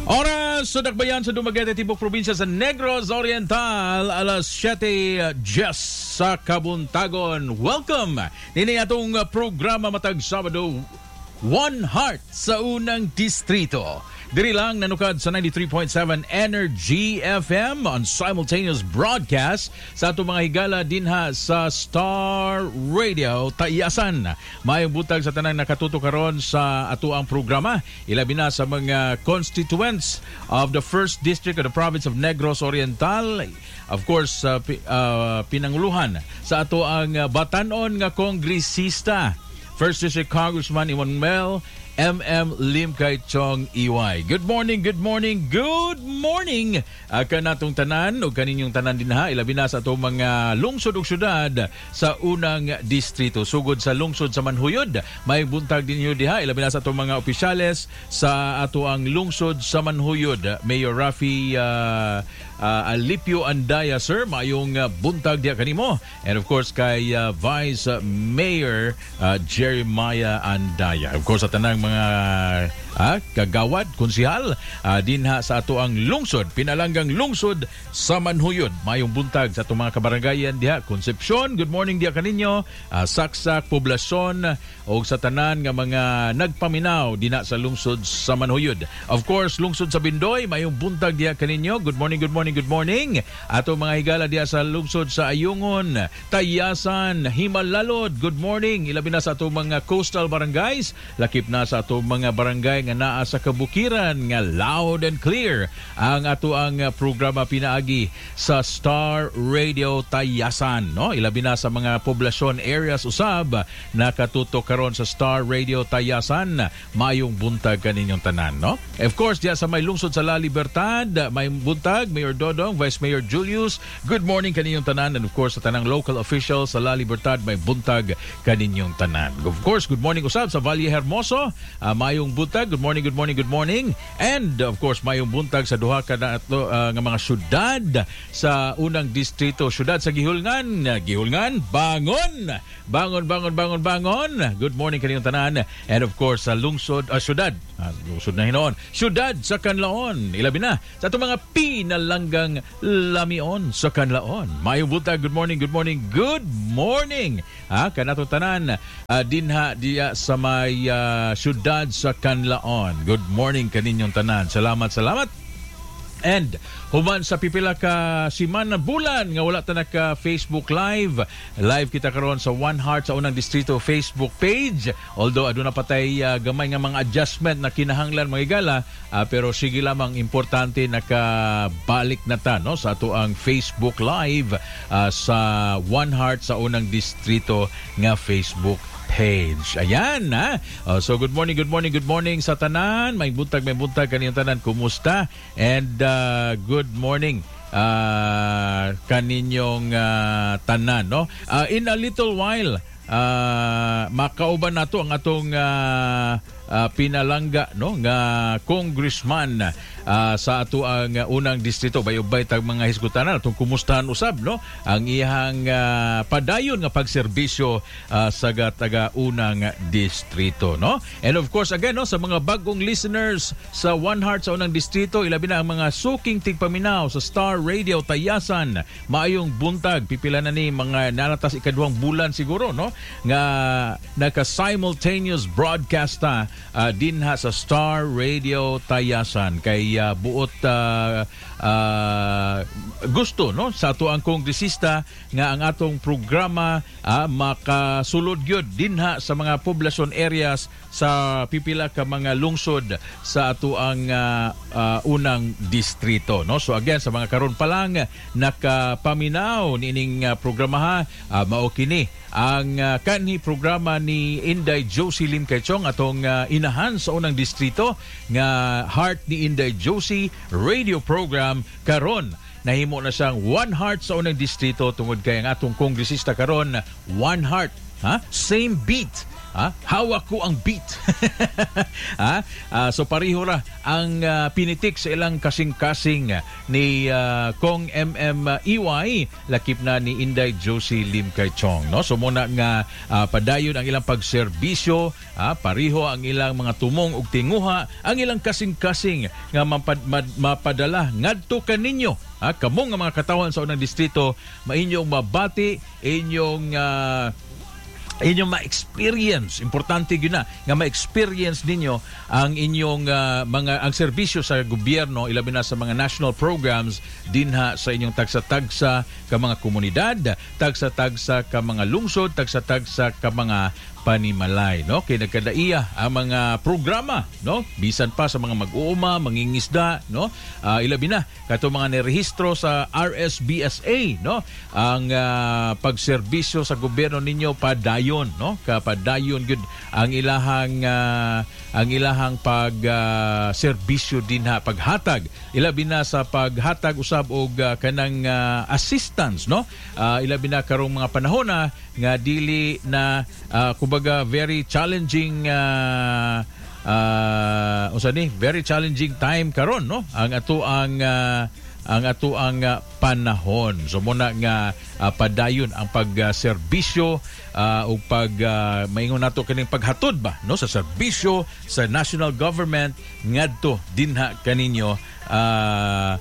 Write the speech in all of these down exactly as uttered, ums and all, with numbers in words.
Oras sa Dakbayan sa Dumaguete, Tibok Probinsya sa Negros Oriental, alas siyete Jess sa Kabuntagon. Welcome! Nini atong programa matag Sabado, One Heart sa unang distrito. Diri lang nanukad sa ninety-three point seven Energy F M on simultaneous broadcast sa ato mga higala dinha sa Star Radio Tayasan. Mayong butag sa tanang nakatuto karon sa ato ang programa, ilabi na sa mga constituents of the first District of the Province of Negros Oriental. Of course, uh, uh, pinanguluhan sa ato ang uh, batanon nga kongresista, First District Congressman Emmanuel M M Lim Kay Chong E Y. Good morning, good morning, good morning. Uh, kanatong tanan o kaninyong tanan din ha, ilabi na sa atong mga lungsod ug syudad sa unang distrito. Sugod sa lungsod sa Manhuyod, may buntag din yun diha, ilabi na sa atong mga opisyales sa ato ang lungsod sa Manhuyod. Mayor Rafi uh, uh, Alipio Andaya, sir, mayong uh, buntag diha kanimo. And of course kay uh, Vice uh, Mayor uh, Jeremiah Andaya. Of course sa tanang mga ah, kagawad, konsihal ah, dinha sa ato ang lungsod, pinalanggang lungsod sa Manhuyod. Mayong buntag sa atong mga kabarangayan diha, Concepcion, good morning diha kaninyo, ah, Saksak, Poblasyon o sa tanan nga mga nagpaminaw dinha sa lungsod sa Manhuyod. Of course, lungsod sa Bindoy, mayong buntag diha kaninyo. Good morning, good morning, good morning. Ato mga higala diha sa lungsod sa Ayungon, Tayasan, Himalalod, good morning. Ilabi na sa ato mga coastal barangays, lakip na sa ato mga barangay nga naa sa kabukiran nga loud and clear ang ato ang programa pinaagi sa Star Radio Tayasan, no? Ilabi na sa mga poblasyon areas usab nakatutok karon sa Star Radio Tayasan. Mayong buntag kaninyong tanan, no? Of course, diya sa may lungsod sa La Libertad, may buntag Mayor Dodong, Vice Mayor Julius, good morning kaninyong tanan. And of course sa tanang local officials sa La Libertad, may buntag kaninyong tanan. Of course, good morning usab sa Valle Hermoso. Uh, mayong buntag, good morning, good morning, good morning. And of course, mayong buntag sa duha ka na ato uh, nga mga syudad sa unang distrito, syudad sa Gihulngan. Gihulngan, bangon! Bangon, bangon, bangon, bangon. Good morning kaninyong tanan. And of course, sa lungsod, uh, syudad, uh, lungsod na hinoon, syudad sa Canlaon. Ilabi na sa ato mga pinalanggang lamion sa Canlaon. Mayong buntag, good morning, good morning, good morning. Ha, kanato tanan uh, dinha diya sa may uh, syudad sa Canlaon. Good morning kaninyong tanan. Salamat, salamat. And human sa pipila ka simana bulan nga wala ta naka Facebook Live. Live kita karon sa One Heart sa unang distrito Facebook page. Although aduna patay uh, gamay nga mga adjustment na kinahanglan mga igala, uh, pero sige lamang importante nakabalik na ta, no, sa ato ang Facebook Live uh, sa One Heart sa unang distrito nga Facebook page. Ayan, ha? Uh, so, good morning, good morning, good morning sa tanan. May buntag, may buntag kaniyong tanan. Kumusta? And uh, good morning uh, kaninyong uh, tanan, no? Uh, in a little while, uh, makauban nato ang atong uh, uh, pinalangga, no, nga congressman uh, sa ato ang uh, unang distrito. Bayubay tag mga hisgutanan atong kumustahan usab, no, ang iyang uh, padayon nga pagserbisyo uh, sa taga unang distrito, no. And of course again, no, sa mga bagong listeners sa One Heart sa unang distrito, ilabi na ang mga suking tigpaminaw sa Star Radio Tayasan. Maayong buntag, pipila na ni mga nanatas ikaduhang bulan siguro, no, nga naka simultaneous broadcast ta uh, dinha sa Star Radio Tayasan kay uh, buot uh, uh, gusto, no, sa ato ang kongresista nga ang atong programa uh, makasulod gyud dinha sa mga poblasyon areas sa pipila ka mga lungsod sa ato ang uh, uh, unang distrito, no. So again, sa mga karon pa lang nakapaminaw niining uh, programa, uh, mao kini ang uh, kanhi programa ni Inday Josie Lim Kay Chong, atong uh, inahan sa unang distrito nga Heart ni Inday Josie radio program. Karon nahimo na siyang One Heart sa unang distrito tungod kay ang atong kongresista karon One Heart, ha, same beat Ha? Hawak ko ang beat. ha? Uh, so pareho ra ang uh, pinitik sa ilang kasing-kasing ni uh, Kong M M E Y lakip na ni Inday Josie Lim Kay Chong, no? So muna nga uh, padayon ang ilang pagserbisyo, ha? Pareho ang ilang mga tumong ug tinguha, ang ilang kasing-kasing nga mapad, mad, mapadala ngadto kaninyo. Ha? Kamong nga mga katawan sa unang distrito, mainyong mabati, inyong uh, inyong ma-experience, importante yun na, nga ma-experience ninyo ang inyong uh, mga, ang serbisyo sa gobyerno, ilabi na sa mga national programs, dinha sa inyong tagsa-tagsa ka mga komunidad, tagsa-tagsa ka mga lungsod, tagsa-tagsa ka mga panimalay, no? Kay nagkadaiya ang mga programa, no? Bisan pa sa mga mag-uuma, mangingisda, no? Uh, ilabi na kato mga nirehistro sa R S B S A, no? Ang uh, pagserbisyo sa gobyerno ninyo padayon, no? Kapadayon gud ang ilahang uh, ang ilahang pag uh, serbisyo dinha, paghatag, ilabi na sa paghatag usab og uh, kanang uh, assistance, no? Uh, ilabi na karong mga panahon na nga dili na uh, kumbaga very challenging uh, uh, usa ni very challenging time karon, no? Ang ato ang uh, ang ato ang uh, panahon. So muna nga uh, padayon ang pagserbisyo uh, uh, o pag uh, maingon nato kaning paghatod ba, no, sa serbisyo sa national government ngadto dinha kaninyo uh,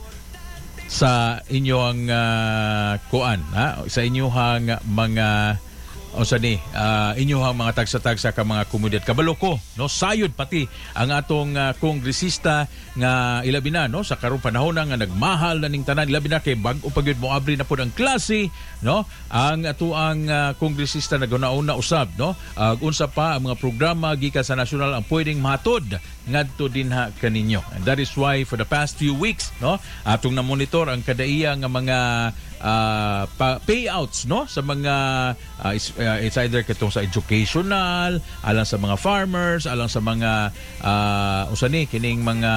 sa inyong uh, kuan, ha? Sa inyong mga o sa ni uh, inyong mga tagsa-tagsa ka mga komunidad kabalo ko, no, sayod pati ang atong uh, kongresista nga ilabi na, no, sa karong panahon nga nagmahal na ning tanan, ilabi na kay bag-o pagyud mo abri na pud ang klase, no, ang ato ang uh, kongresista naguna-una usab, no, uh, unsa pa ang mga programa gikan sa nasyonal ang pwedeng mahatod ngadto dinha kaninyo. And that is why for the past few weeks, no, atong na monitor ang kadaiya nga mga uh, pa- payouts, no, sa mga uh, is, uh, it's either katong sa educational, alang sa mga farmers, alang sa mga uh, usani kining mga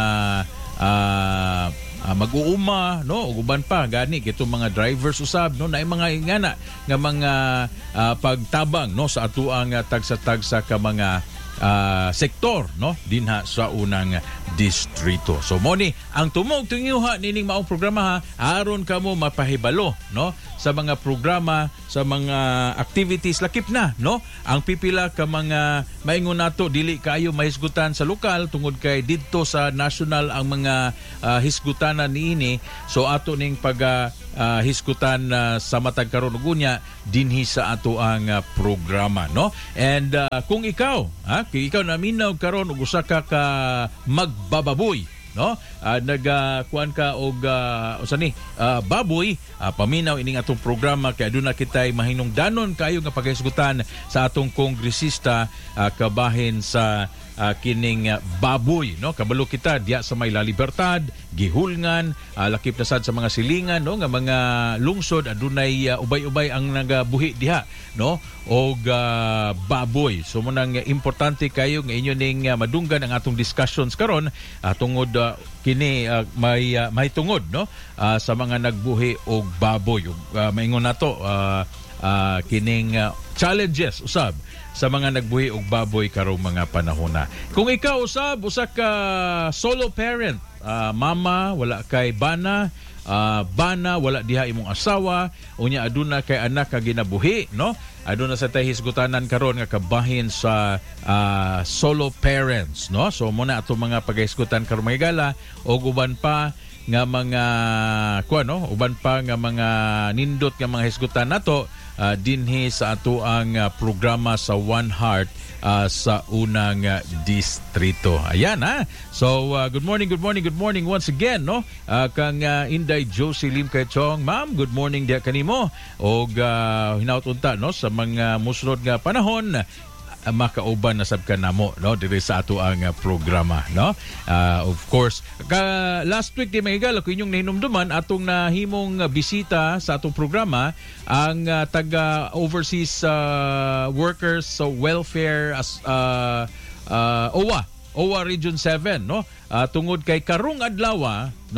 uh, uh, mag-uuma, no, ug uban pa gani kitong mga drivers usab, no, naay mga ingana nga mga uh, pagtabang, no, sa atuang uh, tagsa-tagsa ka mga Uh, sektor, no, dinha sa unang distrito. So mo ni ang tumog tinguha nining maong programa, ha, aron kamo mapahibalo, no, sa mga programa, sa mga activities lakip na, no, ang pipila ka mga maingon nato dili kaayo mahisgutan sa lokal tungod kay didto sa national ang mga uh, hisgutanan niini. So ato ning pag uh, uh, hisgutan uh, sa matag karon ug unya dinhi sa ato ang uh, programa, no. And uh, kung ikaw, ha, kung ikaw naminaw karon og usa ka ka magbababoy, no, uh, nag uh, kuan ka og uh, usa ni uh, baboy, uh, paminaw ining atong programa kay aduna kitay mahinungdanon kayo nga paghisgutan sa atong kongresista uh, kabahin sa Uh, kining uh, baboy, no, kabalo kita diya sa may La Libertad, Gihulngan, uh, lakip na sad sa mga silingan, no, nga mga lungsod adunay uh, ubay-ubay ang nagabuhi diha, no, og uh, baboy. So mo nang uh, importante kayo nga inyo ning uh, madunggan ang atong discussions karon uh, tungod uh, kini uh, may uh, may tungod, no, uh, sa mga nagbuhi og baboy. Uh, maingon nato uh, uh, kining uh, challenges usab sa mga nagbuhi og baboy karong mga panahon na. Kung ikaw usab usa ka solo parent, uh, mama wala kay bana, uh, bana wala diha imong asawa, unya aduna kay anak ka ginabuhi, no, aduna sa tay hisgutanan karon nga kabahin sa uh, solo parents, no. So muna ato mga paghisgutan karon mga gala og uban pa nga mga kuan, no, uban pa nga mga nindot nga mga hisgutan nato uh, dinhi sa ato ang uh, programa sa One Heart uh, sa unang uh, distrito. Ayan, ha. So uh, good morning, good morning, good morning once again, no. Uh, kang uh, Inday Josie Lim Kay Chong, ma'am, good morning diha kanimo og uh, hinaut unta, no, sa mga musunod nga panahon Uh, makauban na sab ka namo, no, diri sa ato ang uh, programa, no. Uh, of course, ka last week di mahigal ako inyong nahinumduman atong nahimong uh, bisita sa atong programa ang uh, taga overseas uh, workers so welfare as uh, uh, O W A O W A Region seven, no. Uh, tungod kay karong adlaw, no,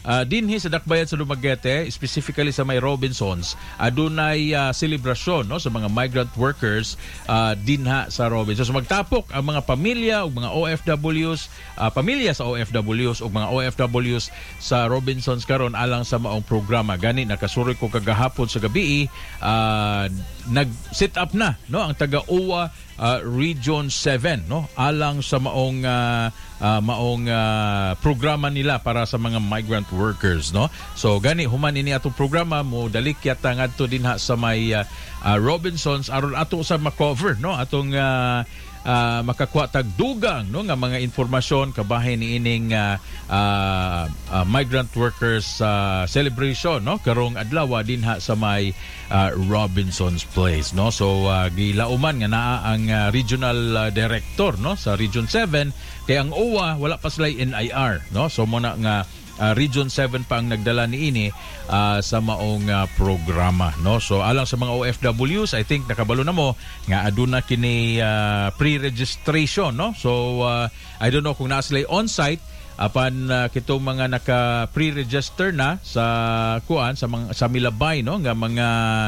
uh, dinhi sa dakbayan sa Dumaguete, specifically sa may Robinsons, adunay uh, selebrasyon no sa mga migrant workers uh, dinha sa Robinsons. So magtapok ang mga pamilya ug mga O F Ws, uh, pamilya sa O F Ws ug mga O F Ws sa Robinsons karon alang sa maong programa. Gani nakasuroy ko kagahapon sa gabi, uh, nag-set up na no ang taga-O W A uh, Region seven no alang sa maong uh, uh, maong uh, programa nila para sa mga migrant workers no. So gani human ini atong programa mo dalikyat ngadto dinha sa may uh, uh, Robinsons aron ato sa ma-cover no atong uh, Uh, makakuha tag dugang no nga mga informasyon kabahin ni ining uh, uh, uh, migrant workers uh, celebration no karong adlaw dinha sa may uh, Robinsons Place no. So uh, gilauman nga naa ang uh, regional uh, director no sa Region seven kay ang O W A wala pa sila N I R no. So muna nga Uh, Region seven pa ang nagdala ni ini uh, sa maong uh, programa no. So alang sa mga O F Ws, I think nakabalo na mo nga aduna kini uh, pre-registration no. So uh, I don't know kung naa sila on-site apan uh, kitong mga naka pre-register na sa kuan sa mga sa milabay no nga mga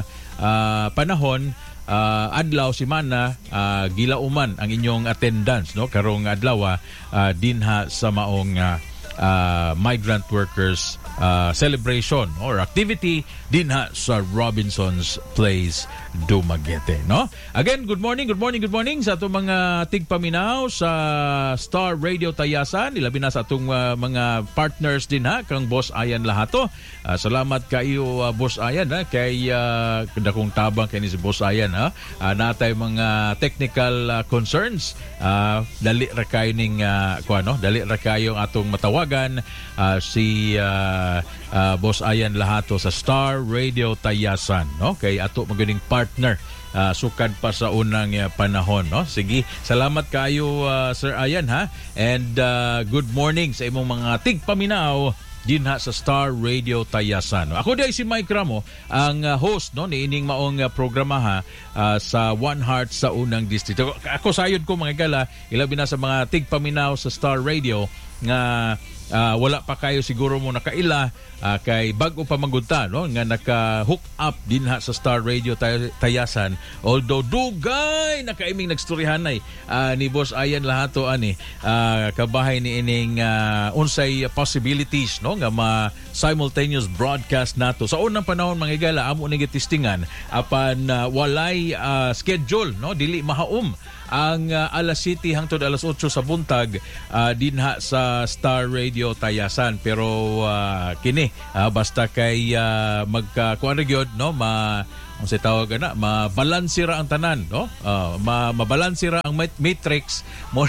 uh, panahon uh, adlaw simana uh, gilauman ang inyong attendance no karong adlaw uh, dinha sa maong uh, Uh, migrant workers uh, celebration or activity dinha sa Robinsons Place Dumaguete no. Again, good morning, good morning, good morning sa atong mga tigpaminaw sa Star Radio Tayasan, ilabi na sa atong uh, mga partners dinha kang Boss Ayan Lahato. Uh, salamat kayo uh, Boss Ayan ha kay uh, dakong tabang kay ni si Boss Ayan ha. Uh, natay mga technical uh, concerns uh, dali ra kayo ning uh, kuano, dali ra kayo atong matawag Uh, si uh, uh, Boss Ayan Lahato sa Star Radio Tayasan no kay ato magaling partner uh, sukad pa sa unang uh, panahon no. Sige, salamat kayo uh, Sir Ayan ha and uh, good morning sa imong mga tigpaminaw dinha sa Star Radio Tayasan. Ako di si Mike Ramo, ang uh, host no ni ining maong uh, programa ha uh, sa One Heart sa unang distrito. Ako sayod ko mga gala ilabi na sa mga tigpaminaw sa Star Radio nga uh, wala pa kayo siguro mo nakaila uh, kay bag-o pa magudta no nga naka-hook up dinha sa Star Radio tay- Tayasan. Although dugay nakaiming nagstoryahanay uh, ni Boss Ayan Lahato ani uh, kabahay ni ining uh, unsay possibilities no nga ma simultaneous broadcast nato sa unang panahon mga igala amo ni gitistingan apan uh, walay uh, schedule no dili mahaom ang uh, alas City hangtod alas otso sa buntag uh, dinha sa Star Radio Tayasan pero uh, kini uh, basta kay uh, magkakuan gyud no ma ang sa tawag na mabalansira ang tanan no uh, ma mabalansira ang matrix mo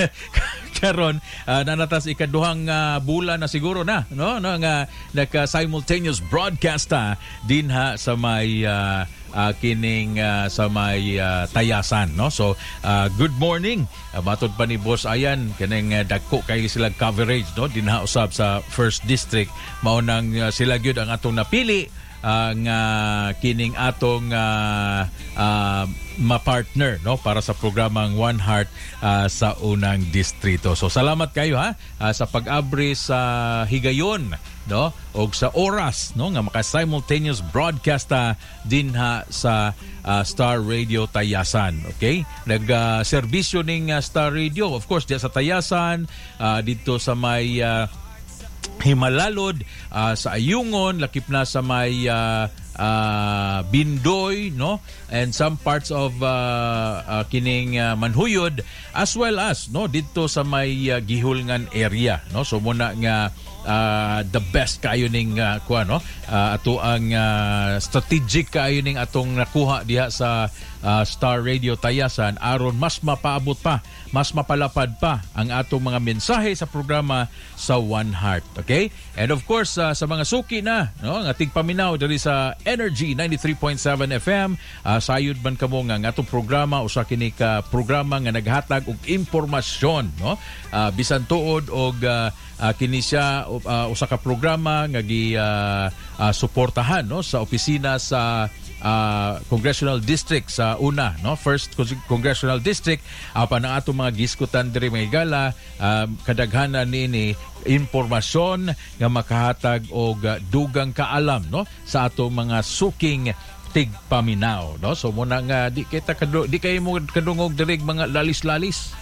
karon uh, nanatas ikaduhang uh, bulan na siguro na no no nga naka simultaneous broadcast ta dinha sa may uh, Uh, kining uh, sa may uh, Tayasan no. So uh, good morning uh, matod pa ni Boss Ayan kining uh, dagko kay sila coverage no dinha usab sa first district mao nang uh, sila gyud ang atong napili ang uh, kining atong uh, uh, ma-partner no para sa programang One Heart uh, sa unang distrito. So salamat kayo ha uh, sa pag-abri sa higayon no og sa oras no nga maka simultaneous broadcast uh, dinha sa uh, Star Radio Tayasan. Okay, nag uh, serbisyo ning uh, Star Radio of course diya sa Tayasan uh, dito sa may uh, Himalalod uh, sa Ayungon lakip na sa may uh, uh, Bindoy no and some parts of uh, uh, kining uh, Manhuyod as well as no dito sa may uh, Gihulngan area no. So muna nga uh, the best kayo ning uh, kuha no uh, ato ang uh, strategic kayo ning atong nakuha diha sa uh, Star Radio Tayasan aron mas mapaabot pa mas mapalapad pa ang atong mga mensahe sa programa sa One Heart. Okay, and of course uh, sa mga suki na no nga tigpaminaw diri sa Energy ninety-three point seven F M uh, sayod man kamo nga atong programa usa kini ka programa nga naghatag og impormasyon no uh, bisan tuod og uh, uh, kini siya uh, usa ka programa nga gi uh, uh, suportahan no sa opisina sa uh, congressional district sa una, no? First congressional district. Apan ang atong mga giskutan diri mga higala, uh, kadaghanan nini impormasyon nga makahatag og uh, dugang kaalam, no, sa atong mga suking tigpaminaw, no? So muna nga di kita kadu, di kayo mo kadungog diri mga lalis-lalis.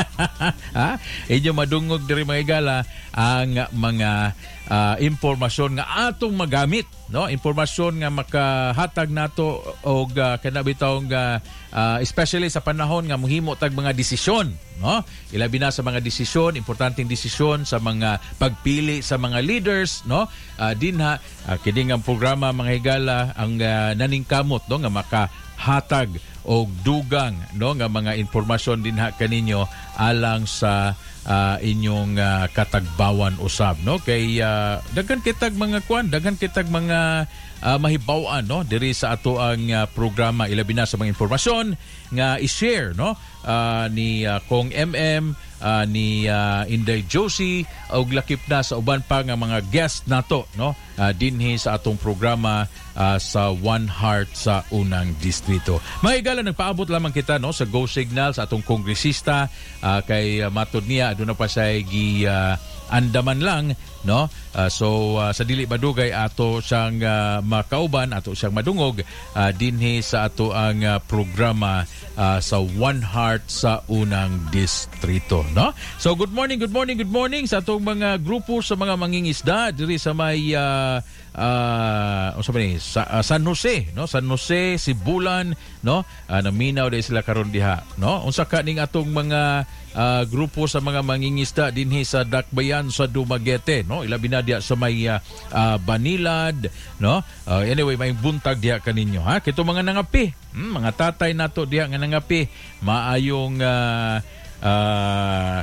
Ha? Inyo madungog diri mga higala ang mga uh, impormasyon nga atong magamit, no? Impormasyon nga makahatag nato og uh, kanabitong uh, uh, especially sa panahon nga mohimo tag mga desisyon, no? Ilabi na sa mga desisyon, importanteng desisyon sa mga pagpili sa mga leaders, no? Uh, dinha uh, kini nga programa mga higala ang uh, naningkamot, no, nga makahatag og dugang, no, nga mga informasyon dinha kaninyo alang sa uh, inyong uh, katagbawan usab, no, kay uh, daghan kitag mga kwan, daghan kitag mga uh, mahibaw-an, no, diri sa ato ang uh, programa. Ilabi na sa mga informasyon nga i-share, no, uh, ni uh, Kong M M, uh, ni uh, Inday Josie og lakip na sa uban pa nga mga guest nato, no, uh, dinhi sa atong programa uh, sa One Heart sa unang distrito. Mga higala, nagpaabot lamang kita, no, sa Go Signal sa atong kongresista, uh, kay uh, matod niya aduna pa say gi uh, andaman lang, no. Uh, so uh, sa dili badugay ato siyang uh, makauban, ato siyang madungog uh, dinhi sa ato ang uh, programa uh, sa One Heart sa unang distrito, no. So good morning, good morning, good morning sa atong mga grupo sa mga mangingisda diri sa may uh, uh, o sabi ni sa, uh, San Jose, no, San Jose, Sibulan, no, uh, naminaw dahil sila karon diha, no. Unsa ka ning atong mga uh, grupo sa mga mangingisda dinhi sa Dakbayan sa Dumaguete, no, ilabi na diha sa may uh, uh, Banilad, no. Uh, anyway, may buntag diha kaninyo, ha, kito mga nangapi, hmm, mga tatay nato diha nga nangapi, maayong uh, uh,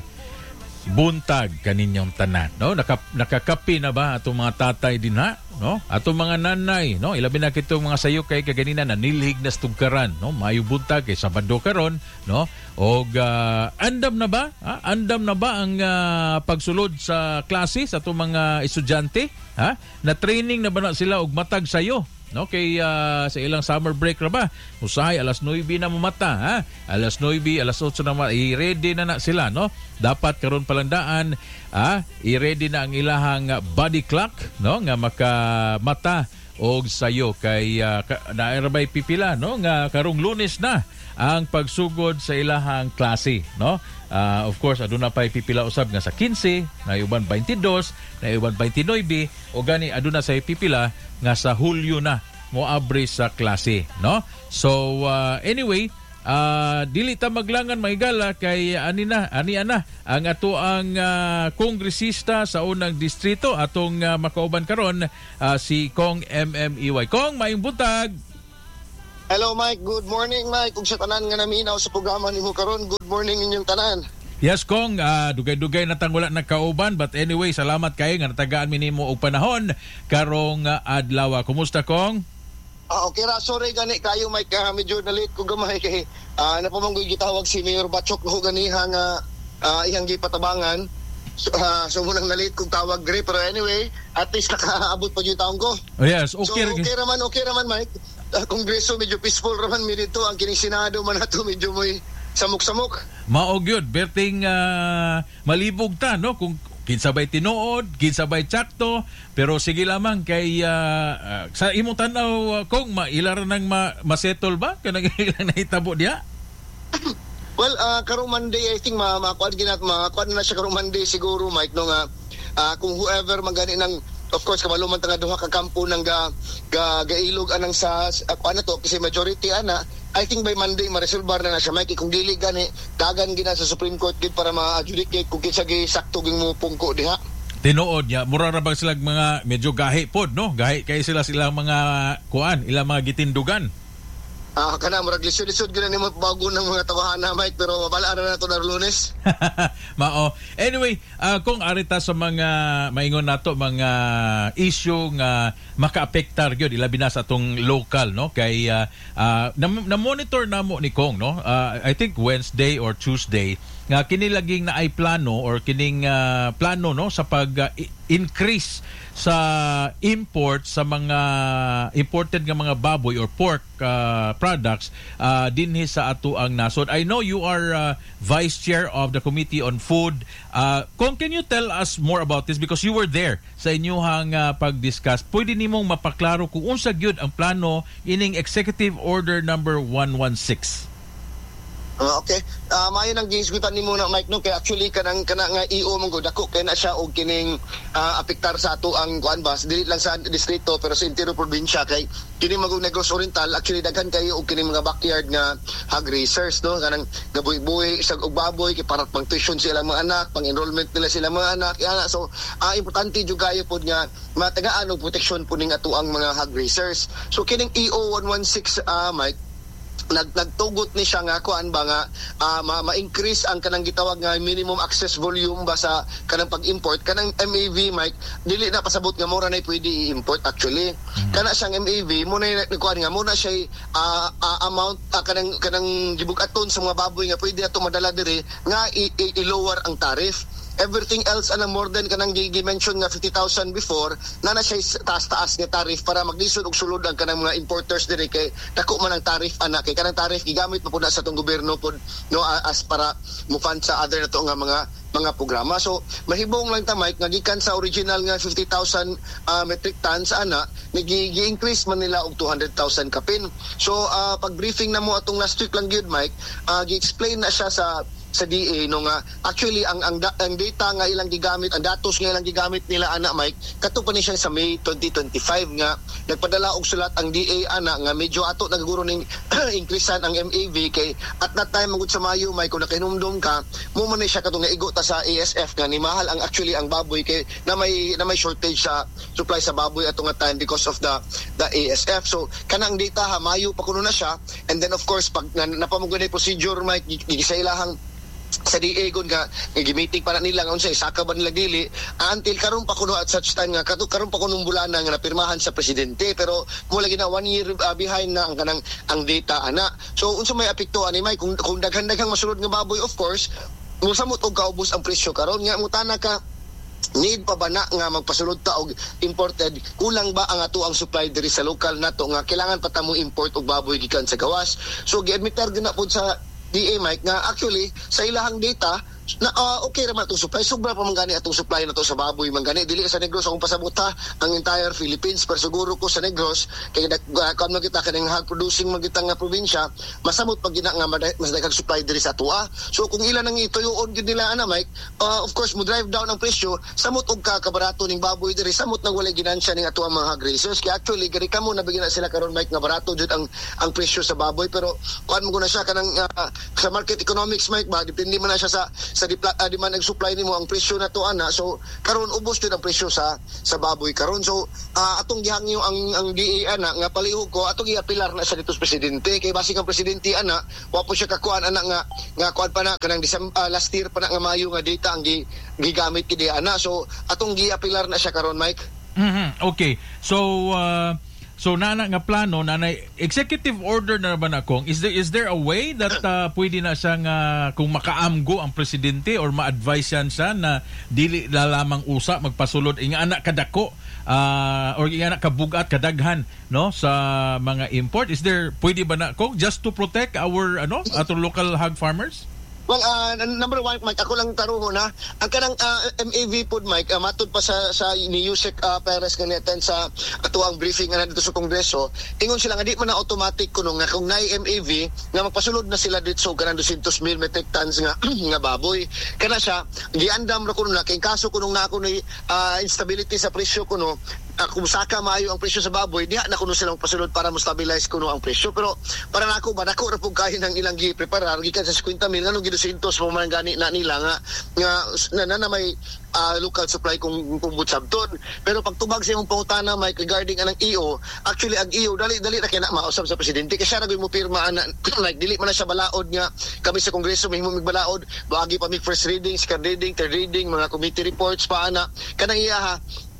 buntag kaninyong tanan, no. Naka, nakakapi na ba atong mga tatay din, ha, no, atong mga nanay, no, ilabi na kitong mga sayo kay kaganina na nilhig na stugkaran, no, mayo buntag kay Sabado karon, no, og uh, andam na ba, ha? Andam na ba ang uh, pagsulod sa klase sa atong mga estudyante, ha, na training na ba na sila og matag sayo, no, kay uh, sa ilang summer break ra ba usahay alas nueve na mamata, ha, alas nueve, alas otso na ma- i-ready na na sila, no. Dapat karon palandaan, ah, i-ready na ang ilahang body clock, no, nga makamata og sayo kay uh, nairabay pipila, no, nga karong Lunes na ang pagsugod sa ilahang klase, no. Uh, of course aduna pay pipila usab nga sa quince, na uban twenty-dos, na uban twenty-nine, o gani aduna say pipila nga sa Hulyo na moabre sa klase, no. So uh, anyway, Uh, dili ta maglangan mahigala kay ani na ani ana ang ato ang uh, kongresista sa unang distrito atong uh, makauban karon, uh, si Kong M M E Y. Kong, maayong buntag. Hello Mike, good morning Mike. Kung sa tanan nga naminaw sa programa nimo karon, good morning inyong tanan. Yes Kong, uh, dugay-dugay na tang wala nagkauban, but anyway, salamat kayo nga natagaan mi nimo og panahon karong uh, adlaw. Kumusta Kong? Ah, okay ra, sorry gani kayo Mike, uh, medyo na late ko gamay kay uh, napamanggoy gitawag si Mayor Batchok ko ganiha nga uh, iyang gipatabangan. So, uh, so munang na late kong tawag dre, pero anyway, at least nakaabot pa yung taong ko. Oh yes, okay. So okay raman, okay raman Mike. Uh, Kongreso medyo peaceful raman mi dito, ang kining Senado man ato medyo may samok-samok. Mao gyud, berting uh, malibog ta, no, kung kinsabay tinuod, kinsabay tsakto, pero sige lamang kay uh, uh, sa imong tanaw, uh, kung mailara nang ma- masettle ba kanang ilang nahitabo diha? Well, uh, karong Monday I think ma makuan ginat makuan na siya karong Monday siguro Mike, no, nga uh, kung whoever magani ng, of course kamaluman ta nga duha ka kampo nang ga, ga gailog anang sa uh, ano to kasi majority ana, I think by Monday ma-resolbar na na siya Mike. Kung dili gani dagan gina sa Supreme Court gid para ma-adjudicate kung kinsa gi sakto ging mo pungko diha. Tinuod niya, mura ra bang sila mga medyo gahi pod, no? Gahi kay sila sila mga kuan, ilang mga gitindugan. Ah, kana murag lisod-lisod gina nimo bago ng mga tawahana Mike, pero mabala na nato na Lunes. Mao. Anyway, uh, kung arita sa mga maingon nato mga issue nga makaapektar gyud ilabi na sa atong local, no, kay uh, uh, na, na monitor namo ni Kong, no. Uh, I think Wednesday or Tuesday nga kini laging na ay plano or kining uh, plano no sa pag uh, increase sa import sa mga imported nga mga baboy or pork uh, products uh, dinhi sa ato ang nasod. I know you are uh, vice chair of the Committee on Food. Uh, kung can you tell us more about this because you were there sa inyong uh, pag-discuss. Pwede nimong mapaklaro kung unsa gyud ang plano ining Executive Order number one one six. Uh, okay. Uh, maayo nang gisgutan ni muna Mike no kay actually kanang kana nga I O man gud ako kay na siya og kining uh, apektar sa ato ang kuan ba dili lang sa distrito pero sa entire probinsya kay kini magug Negros Oriental actually daghan kayo og kining mga backyard nga hog raisers no kanang gabuhi-buhi isag og baboy kay para pang tuition sila mga anak pang enrollment nila sila mga anak yana so uh, importante jud kayo pod nga matagaan og protection po ning ato ang mga hog raisers so kining E O one one six uh, Mike nag nagtugot ni siya nga kuan ba nga uh, ma-increase ang kanang gitawag nga minimum access volume ba sa kanang pag-import kanang M A V Mike dili na pasabot nga mura na pwede i-import actually mm-hmm. kana siyang M A V mo na kuan nga muna siya uh, uh, amount uh, kanang kanang gibugaton sa mga baboy nga pwede ato madala diri nga i-lower ang tariff. Everything else anang more than kanang gi-mention nga fifty thousand before na na siya taas-taas nga tariff para maglisod og sulod ang kanang mga importers diri kay dako man ang tariff ana kay kanang tariff gigamit pa pud na sa tong gobyerno pud no as para mo fund sa other nato nga mga mga programa. So mahibong lang ta Mike nga gikan sa original nga fifty thousand uh, metric tons ana nigi-increase man nila og two hundred thousand kapin. So uh, pag briefing na mo atong last week lang gyud Mike uh, gi-explain na siya sa sa D A no nga actually ang ang, ang data nga ilang gigamit ang datos nga ilang gigamit nila ana Mike kato pa ni siya sa May twenty twenty-five nga nagpadala og sulat ang D A ana nga medyo ato nagaguro ning increasean ang M A V kay at that time magud sa Mayo Mike kung nakinumdum ka mo man ni siya katong naigo ta sa A S F nga ni mahal ang actually ang baboy kay na may na may shortage sa supply sa baboy ato nga time because of the the A S F so kanang data ha Mayo pa kuno na siya and then of course pag na, napamugod na procedure Mike gigisailahang sa D A gun nga gi-meeting para nila nga unsay saka ba nila dili until karon pa kuno at such time nga kato karon pa kunong bulana nga napirmahan sa presidente pero mo lagi na one year uh, behind na ang kanang ang data ana so unsa may apekto ani Mike kung, kung daghan-daghang masulod nga baboy of course musamot og kaubos ang presyo karon nga mutana ka need pa ba na nga magpasulod ta og imported kulang ba ang ato ang supply diri sa local nato nga kailangan pa ta mo import og baboy gikan sa gawas so gi-admitter gyud na pud sa D A Mike nga actually sa ilahang data na uh, okay raman itong supply sobra pa man gani atong supply na to sa baboy man gani dili sa Negros akong pasabot ha ang entire Philippines pero siguro ko sa Negros kay uh, kung kita kaning hog producing magitang nga probinsya masamot pag gina nga mas daghang supply diri sa tua so kung ilan ang ituyoon gyud nila ana Mike uh, of course mo drive down ang presyo samot og kakabarato ning baboy diri samot nang walay ginansya ning ato ang mga hog raisers kay actually gari kamo nabigyan na sila karon Mike nga barato jud ang ang presyo sa baboy pero kuan mo na siya kanang uh, sa market economics Mike ba depende man na siya sa sa dipla, uh, demand and supply nimo ang presyo na to ana so karon ubos jud ang presyo sa sa baboy karon so uh, atong gihangyo ang ang D A ana nga palihog ko atong giapilar na sa dito presidente kay basi ang presidente ana wa po siya kakuan ana nga nga kuan pa na kanang December, uh, last year pa na nga Mayo nga data ang gi, gigamit kidi ana so atong giapilar na siya karon Mike. Mm-hmm. Okay so uh So nana nga plano nana executive order na ba na kong is there is there a way that uh, pwede na siya nga kung makaamgo ang presidente or ma-advise yan siya na dili lalamang usa magpasulod inga anak kadako uh, or inga anak kabugat kadaghan no sa mga import is there pwede ba na kong just to protect our ano ato local hog farmers? Well, uh, number one, Mike, ako lang taruho na. Ang kanang uh, M A V po, Mike, uh, matod pa sa, sa ni Yusek uh, Perez kaneten sa ato ang briefing nga dito sa Kongreso, ingon sila nga di man na automatic kuno nga kung naay M A V nga magpasulod na sila dito so kanang two hundred mil metric tons nga nga baboy. Kana siya, giandam ra kuno na kay kaso kuno nga ako ni uh, instability sa presyo kuno uh, kung saka maayo ang presyo sa baboy diha na kuno silang pasulod para mo stabilize kuno ang presyo pero para nako ba nako ra pug kahin ang ilang gi-prepare gikan sa fifty mil ngano gidusintos mo man gani na nila nga nga na, na, na may uh, local supply kung kung butsabton pero pag tubag sa imong pangutana Mike regarding anang E O actually ang E O dali dali ra kay na mausab sa presidente kasi ra gyud mo pirma ana like dili man na siya balaod nga kami sa Kongreso mahimo migbalaod baagi pa mi first reading second reading third reading mga committee reports pa ana kanang iya ha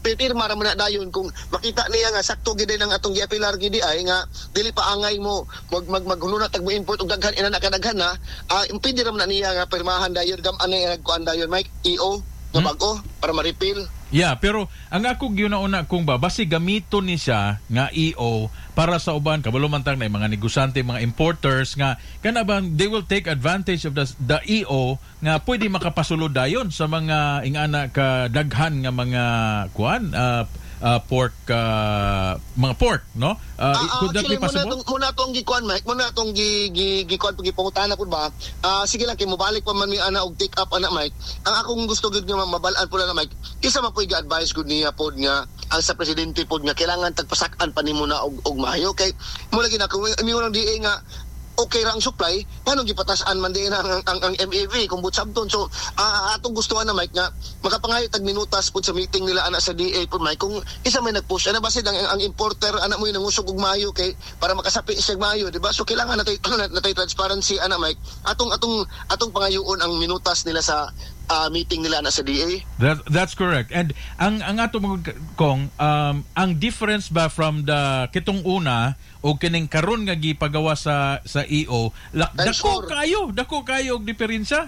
pirma ra man na dayon kung makita niya nga sakto gid ang atong giapilar gid ay nga dili pa angay mo mag mag maghunona tag mo import og daghan ina na kadaghan na uh, impindi ra man na niya nga pirmahan dayon gam anay nagkuan dayon Mike E O nga Hmm? bago para ma-repeal. Yeah, pero ang ako gyuna-una kung ba basi gamiton ni siya nga E O para sa uban kabalo man tang na mga negosante, mga importers nga kana bang they will take advantage of the, the E O nga pwede makapasulod dayon sa mga ingana ka daghan nga mga kuan uh, uh, pork uh, mga pork no uh, Ah, could that be actually, muna possible? tong muna tong gikuan Mike, muna tong gi gi gikuan pagipangutana pud ba. Ah, sige lang kay mobalik pa man mi ana og take up ana Mike. Ang akong gusto gid nga mabalaan pud na Mike, kisa man puy ga-advise gud niya pod nga ang sa presidente pod nga kailangan tagpasak-an pa nimo na og og mayo kay mo lagi na kung mi lang di nga okay ra ang supply, paano gipatasan man din ang, ang, ang M A V kung butsabton. So, uh, atong gustuhan na Mike nga makapangayo tag minutas pud sa meeting nila ana sa D A pud Mike kung isa may nag-push ana basid ang, ang importer ana mo yung nangusog og mayo kay para makasapi siya mayo, di ba? So kailangan natay natay transparency ana Mike. Atong atong atong pangayoon ang minutas nila sa uh, meeting nila ana sa D A. That, that's correct. And ang ang ato mga kong um, ang difference ba from the kitong una o kining karon nga gipagawa sa sa E O, lak, Times dako four. kayo, dako kayo og diferensya.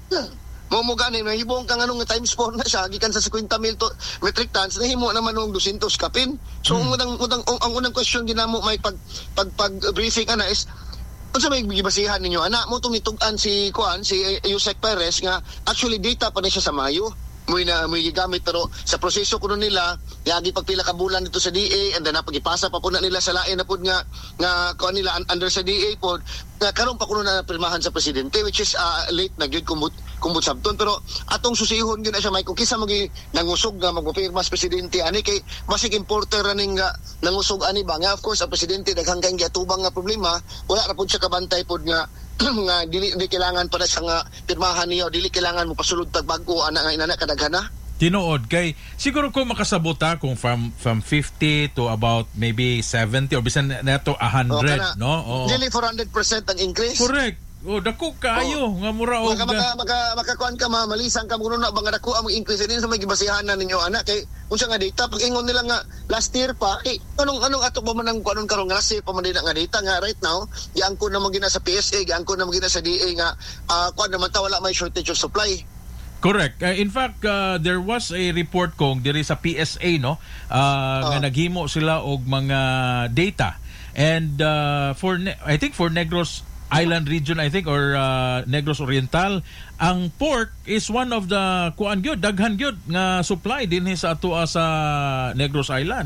Mo mo gani mahibong kang anong nga times four na siya gikan sa fifty mil to metric tons nahimo naman og two hundred kapin. So Hmm. ang unang, unang ang unang question ginamo may pag pag, pag briefing ana is unsa may gibasihan ninyo ana mo tong nitug-an si kuan si Yusek Perez nga actually data pa na siya sa Mayo mo na mo gigamit pero sa proseso kuno nila yagi pagpila ka bulan dito sa D A and then napagipasa pa po na nila sa lain na pud nga nga kuan nila under sa D A pod nga karon pa kuno na pirmahan sa presidente which is uh, late na gyud kumbut kumbut sabton pero atong susihon gyud na siya may kung kisa magi nangusog nga magpirma sa presidente ani kay basig importer raning nga nangusog ani ba nga of course ang presidente daghang kay giatubang nga problema wala ra pud siya kabantay pod nga nga dili di kailangan pa na siya nga pirmahan niya o dili kailangan mo pasulod tag bag-o ana nga inana kadaghan na. Tinuod kay siguro ko makasabot ta kung from from fifty to about maybe seventy or bisan nato one hundred, kana. no? Oo. Dili four hundred percent ang increase. Correct. Oh, dako kayo nga mura og Maka maka maka makakuan ka mamalisan ka kuno na bang dako ang increase din sa may gibasihan na ninyo ana kay unsa nga data pag ingon nila nga last year pa eh, anong anong ato pa man ang kuanon karon nga last year pa man din nga data nga right now giangkon na magina sa P S A giangkon na magina sa D A nga uh, kuan naman ta wala may shortage of supply. Correct. Uh, in fact, uh, there was a report kong diri sa P S A no uh, nga Ah. naghimo sila og mga data and uh, for ne- I think for Negros Island region I think or uh, Negros Oriental ang pork is one of the kuan gyud daghan gyud nga supply dinhi sa ato sa Negros Island.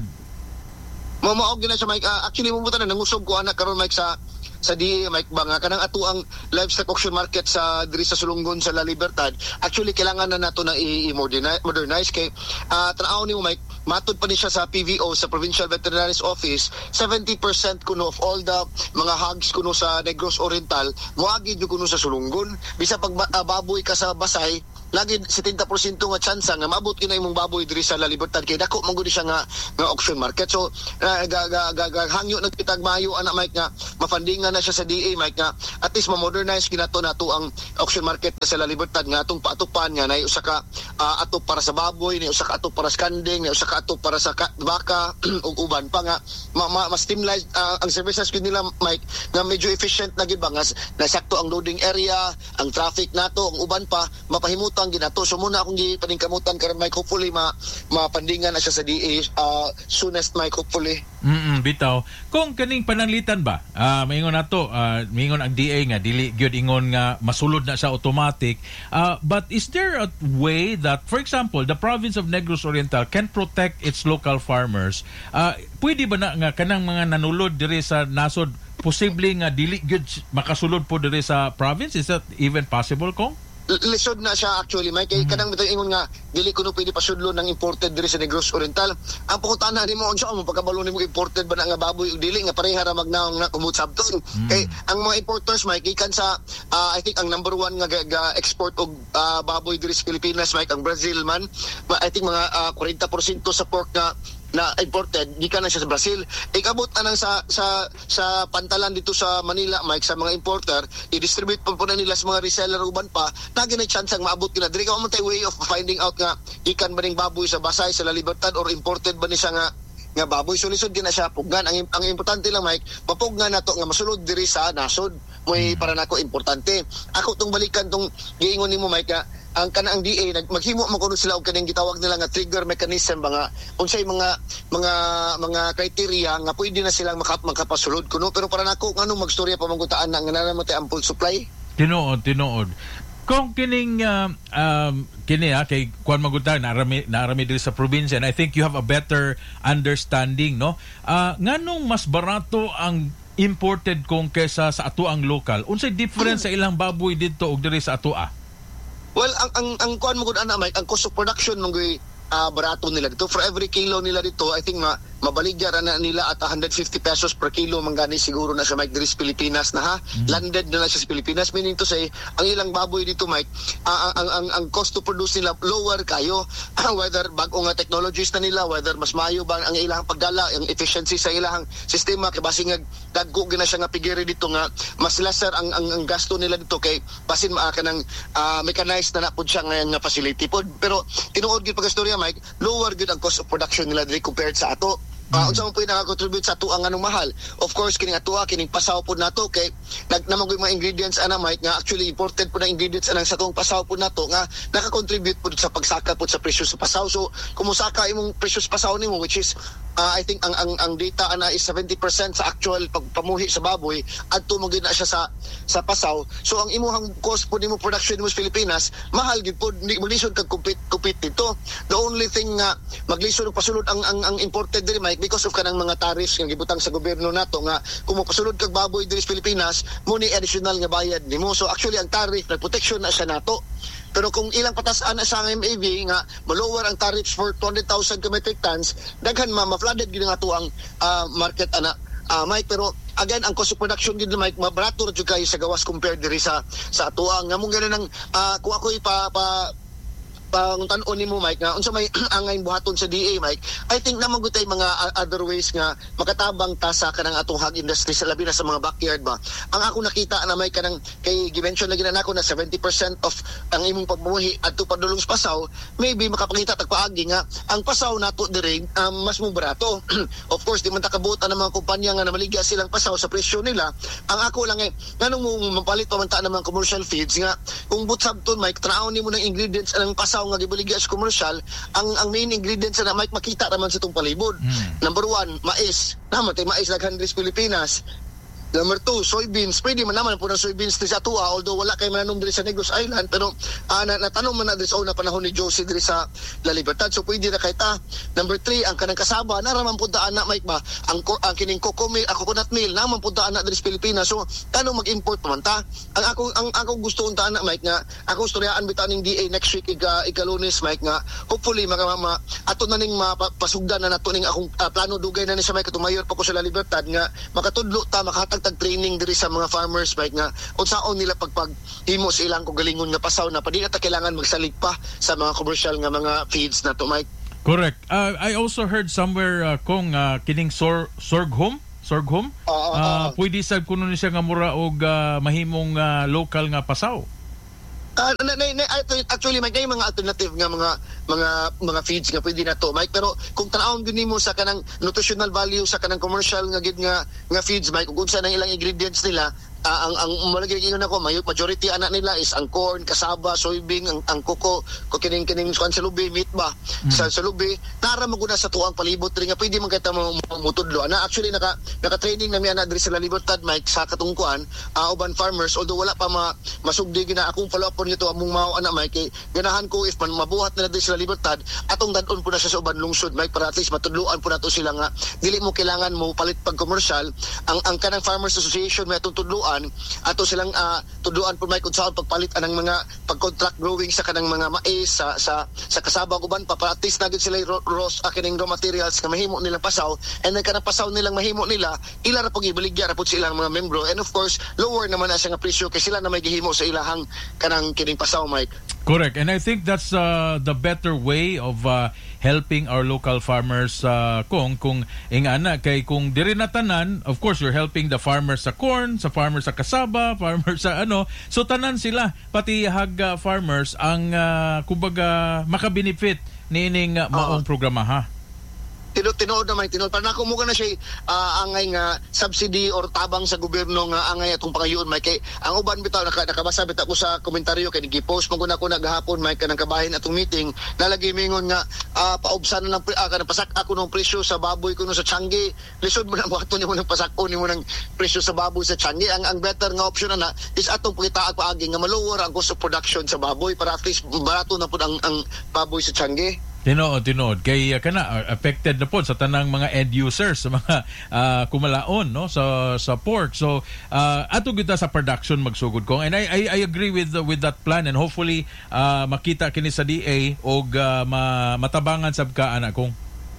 Mamaog gina siya Mike. Uh, actually mo na nangusog ko anak karon Mike sa sa D A Mike ba nga kanang ato ang livestock auction market sa diri sa Sulungon sa La Libertad. Actually kailangan na nato na i-modernize modernize kay uh, tanaw ni mo Mike matud pa ni siya sa P V O sa Provincial Veterinaries Office seventy percent kuno of all the mga hogs kuno sa Negros Oriental moagi jud kuno sa Sulungon. Bisa pag uh, baboy ka sa Basay lagi seventy percent nga tsansa nga maabot kinay imong baboy diri sa La Libertad kay dako man gud siya nga nga auction market. So uh, ga, ga, ga, ga, hangyo nagpitag mayo ana Mike nga mafundingan na siya sa D A Mike nga at least ma-modernize ginato nato ang auction market sa La Libertad nga atong paatupan nga nay usa ka uh, atop para sa baboy, nay usa ka atop para sa kanding, nay usa ka atop para sa ka, baka ug uban pa nga ma, ma, ma streamline uh, ang services gid nila Mike nga medyo efficient na gid ba nga nasakto ang loading area, ang traffic nato, ang uban pa mapahimutang ginato. So muna akong gipaningkamutan karon Mike hopefully ma mapandingan na siya sa D A uh, soonest Mike hopefully. Mm bitaw. Kung kaning pananglitan ba, ah maingon nato, ah maingon ang D A nga dili gyud ingon nga masulod na sa automatic. Ah but is there a way that for example, the province of Negros Oriental can protect its local farmers? Ah pwede ba na nga kanang mga nanulod diri sa nasod posible nga dili gyud makasulod po diri sa province? Is that even possible kong? Lisod na siya actually Mike kay kanang bitaw ingon nga dili kuno pwede pasudlon ng imported diri sa Negros Oriental. Ang pangutana nimo unsa mo pagkabalo nimo imported ba na nga baboy ug dili nga pareha ra magnaong na kumot sabton. Mm. Kay ang mga importers Mike gikan sa uh, I think ang number one nga ga export og uh, baboy diri sa Pilipinas Mike ang Brazil man. I think mga uh, forty percent sa pork nga na imported gikan na siya sa Brazil. Ikabot na nang sa sa sa pantalan dito sa Manila, Mike, sa mga importer, i-distribute pa po na nila sa mga reseller uban pa, nagi na chance ang maabot kina diri ka mo tay way of finding out nga ikan ba ning baboy sa Basay, sa La Libertad, or imported ba ni siya nga nga baboy. So lisod gina siya puggan. Ang ang importante lang, Mike, mapugnan nato nga masulod diri sa nasod. Moy para nako importante. Ako tong balikan tong giingon nimo, Mike, nga ang kanang D A nag maghimo man kuno sila og kaning gitawag nila nga trigger mechanism ba nga unsay mga mga mga criteria nga pwede na silang makap makapasulod kuno. Pero para nako ngano magstorya pa manggutaan na nga namatay ample supply. Tinuod, tinuod. Kung kining uh, um, kini ha, kay kuan magutan narami narami diri sa probinsya, and I think you have a better understanding, no? Uh, nganong mas barato ang imported kung kesa sa ato ang local? Unsay difference sa ilang baboy didto og diri sa ato ah? Well, ang ang ang kuan mo gud ana, Mike, ang cost of production mong uh, barato nila dito. For every kilo nila dito, I think ma mabaligya na nila at one hundred fifty pesos per kilo manggani siguro na sa Mike diri sa Pilipinas na ha. Mm-hmm. Landed na lang siya sa Pilipinas, meaning to say ang ilang baboy dito, Mike, uh, ang, ang ang cost to produce nila lower kayo, whether bag-o nga technologies na nila, whether mas maayo ba ang ilang pagdala, ang efficiency sa ilang sistema, kay basin nga dagko gina siya nga pigiri dito nga mas lesser ang ang, ang gasto nila dito kay basin maa kanang uh, mechanized na napud siya nga, nga facility pod. Pero tinuod gyud pagastorya, Mike, lower gyud ang cost of production nila diri compared sa ato. Uh, mm. Unsa man pwede naka-contribute sa ato ang anong mahal? Of course, kining ato kining pasaw po nato kay nag naman mga ingredients ana, Mike, nga actually imported po na ingredients anang sa tuong pasaw po nato nga naka-contribute po sa pagsaka po sa presyo sa pasaw. So kung musaka imong presyo sa pasaw nimo, which is uh, I think ang ang ang data ana is seventy percent sa actual pagpamuhi sa baboy adto mo gid na siya sa sa pasaw. So ang imong cost po nimo production mo sa Pilipinas mahal gid po, maglisod kag compete compete dito. The only thing nga maglisod og pasulod ang ang, ang imported diri, Mike, because of kanang mga tariffs nga gibutang sa gobyerno nato nga kung mapasulod kag baboy diri sa Pilipinas mo ni additional nga bayad nimo. So actually ang tariff na protection na siya nato. Pero kung ilang patas-an na sa M A V nga malower ang tariffs for two hundred thousand metric tons, daghan ma ma-flooded gid nga ato ang uh, market ana, uh, Mike. Pero again, ang cost of production gid, Mike, mabarato ra jud kayo sa gawas compared diri sa sa ato ang nga mong ganun ang uh, kung ako ipa pa pangutan-on nimo, Mike, nga unsa may angay buhaton sa D A, Mike, I think naman gutay mga uh, other ways nga makatabang ta sa kanang atong hog industry sa labi na sa mga backyard ba. Ang ako nakita na may kanang kay gi-mention lagi na nako na seventy percent of ang imong pagmuhi adto padulong sa pasaw, maybe makapakita tag paagi nga ang pasaw nato diri um, mas mo barato. Of course, di man ta kabutan ng mga kumpanya nga namaligya silang pasaw sa presyo nila. Ang ako lang eh nganong mo mapalit pa man ta ng mga commercial feeds nga kung butsab ton, Mike, traon nimo ng ingredients anang pasaw nga gibaligya sa commercial, ang ang main ingredients na Mike makita naman sa itong palibot. Mm. Number one, mais. Naman tayo mais daghan diri sa Pilipinas. Number two, soybeans. Pwede man naman po ng soybeans diri sa atua, although wala kay mananom diri sa Negros Island, pero uh, natanong man na diri sa una panahon ni Josie diri sa La Libertad, so pwede na kay ta. Number three, ang kanang kasaba naraman puntaan na, Mike, ba ang, ang kining cocoa meal, ako coconut meal naman puntaan na diri sa Pilipinas. So kanong mag-import man ta? Ang ako ang ako gusto untaan na, Mike, nga ako storyaan bitan ning D A next week iga ikalunes, Mike, nga hopefully mga mama ato na ning mapasugdan na nato ning akong uh, plano dugay na ni sa Mike ato mayor pa ko sa La Libertad nga makatudlo ta makahatag tag training diri sa mga farmers, Mike, nga unsaon nila pagpaghimo sa ilang kogalingon nga pasaw na padi na ta kailangan magsalig pa sa mga commercial nga mga feeds na to, Mike. Correct. Uh, I also heard somewhere uh, kung uh, kining sor sorghum sorghum uh, uh, uh, uh, pwede sad kuno ni siya nga mura og uh, mahimong uh, local nga pasaw. Uh, na, na, na, actually, Mike, may mga alternative nga mga mga mga feeds nga pwede na to, Mike, pero kung tanawon gyud nimo sa kanang nutritional value sa kanang commercial nga gid nga nga feeds, Mike, kung unsa nang ilang ingredients nila, uh, ang ang malagay ingon nako majority anak nila is ang corn, kasaba, soybean, ang, ang cocoa, ko kining kining kuan sa lubi, meat ba mm. sa sa lubi tara maguna sa tuang palibot ri nga pwede man kita mutudlo ana. Actually naka naka training na mi ana diri sa La Libertad, Mike, sa katungkuan uh, uban farmers, although wala pa ma, masugdi gina akong follow up nito among mao ana, Mike, kay ganahan ko if man mabuhat na diri sa La Libertad atong dan-on po na siya sa uban lungsod, Mike, para at least matudloan po nato sila nga dili mo kailangan mo palit pag commercial ang ang kanang Farmers Association may atong tudloan ato silang uh, tudloan po, Mike, kung saan pagpalit anang mga pag-contract growing sa kanang mga mais sa sa sa kasaba uban pa para at least nagid sila roast akining raw materials nga mahimo nilang pasaw, and then kanang pasaw nilang mahimo nila ila ra pag ibaligya ra pud silang mga membro, and of course lower naman na siya nga presyo kay sila na may gihimo sa ilahang kanang kining pasaw, Mike. Correct. And I think that's uh, the better way of uh, helping our local farmers uh, kung kung ingana kay kung diri na tanan, of course you're helping the farmers sa corn, sa farmers sa kasaba, farmers sa ano, so tanan sila pati hag uh, farmers ang uh, kumbaga makabenefit niining uh, maong uh-huh. programa ha. Tino tinuod naman tinuod para nako mo na siya uh, angay nga subsidy or tabang sa gobyerno nga angay atong pangayoon may kay ang uban bitaw naka, nakabasa bitaw ko sa komentaryo kay gi-post mo ko na ko naghapon may kanang kabahin atong meeting nalagi mingon nga uh, paubsan na ng uh, kanang pasak ako ng presyo sa baboy kuno sa Changi lisod mo na buhaton nimo ng pasakon nimo ng presyo sa baboy sa Changi ang ang better nga option na, na is atong pagitaag paagi nga ma-lower ang cost of production sa baboy para at least barato na pud ang ang baboy sa Changi. Tinood, tinood. Kay uh, kana affected na po sa tanang mga end users sa mga uh, kumalaon no sa sa pork. So uh, ato kita sa production magsugod ko. And I I, I agree with uh, with that plan and hopefully uh, makita kini sa D A og uh, ma, matabangan sab ka ana kong.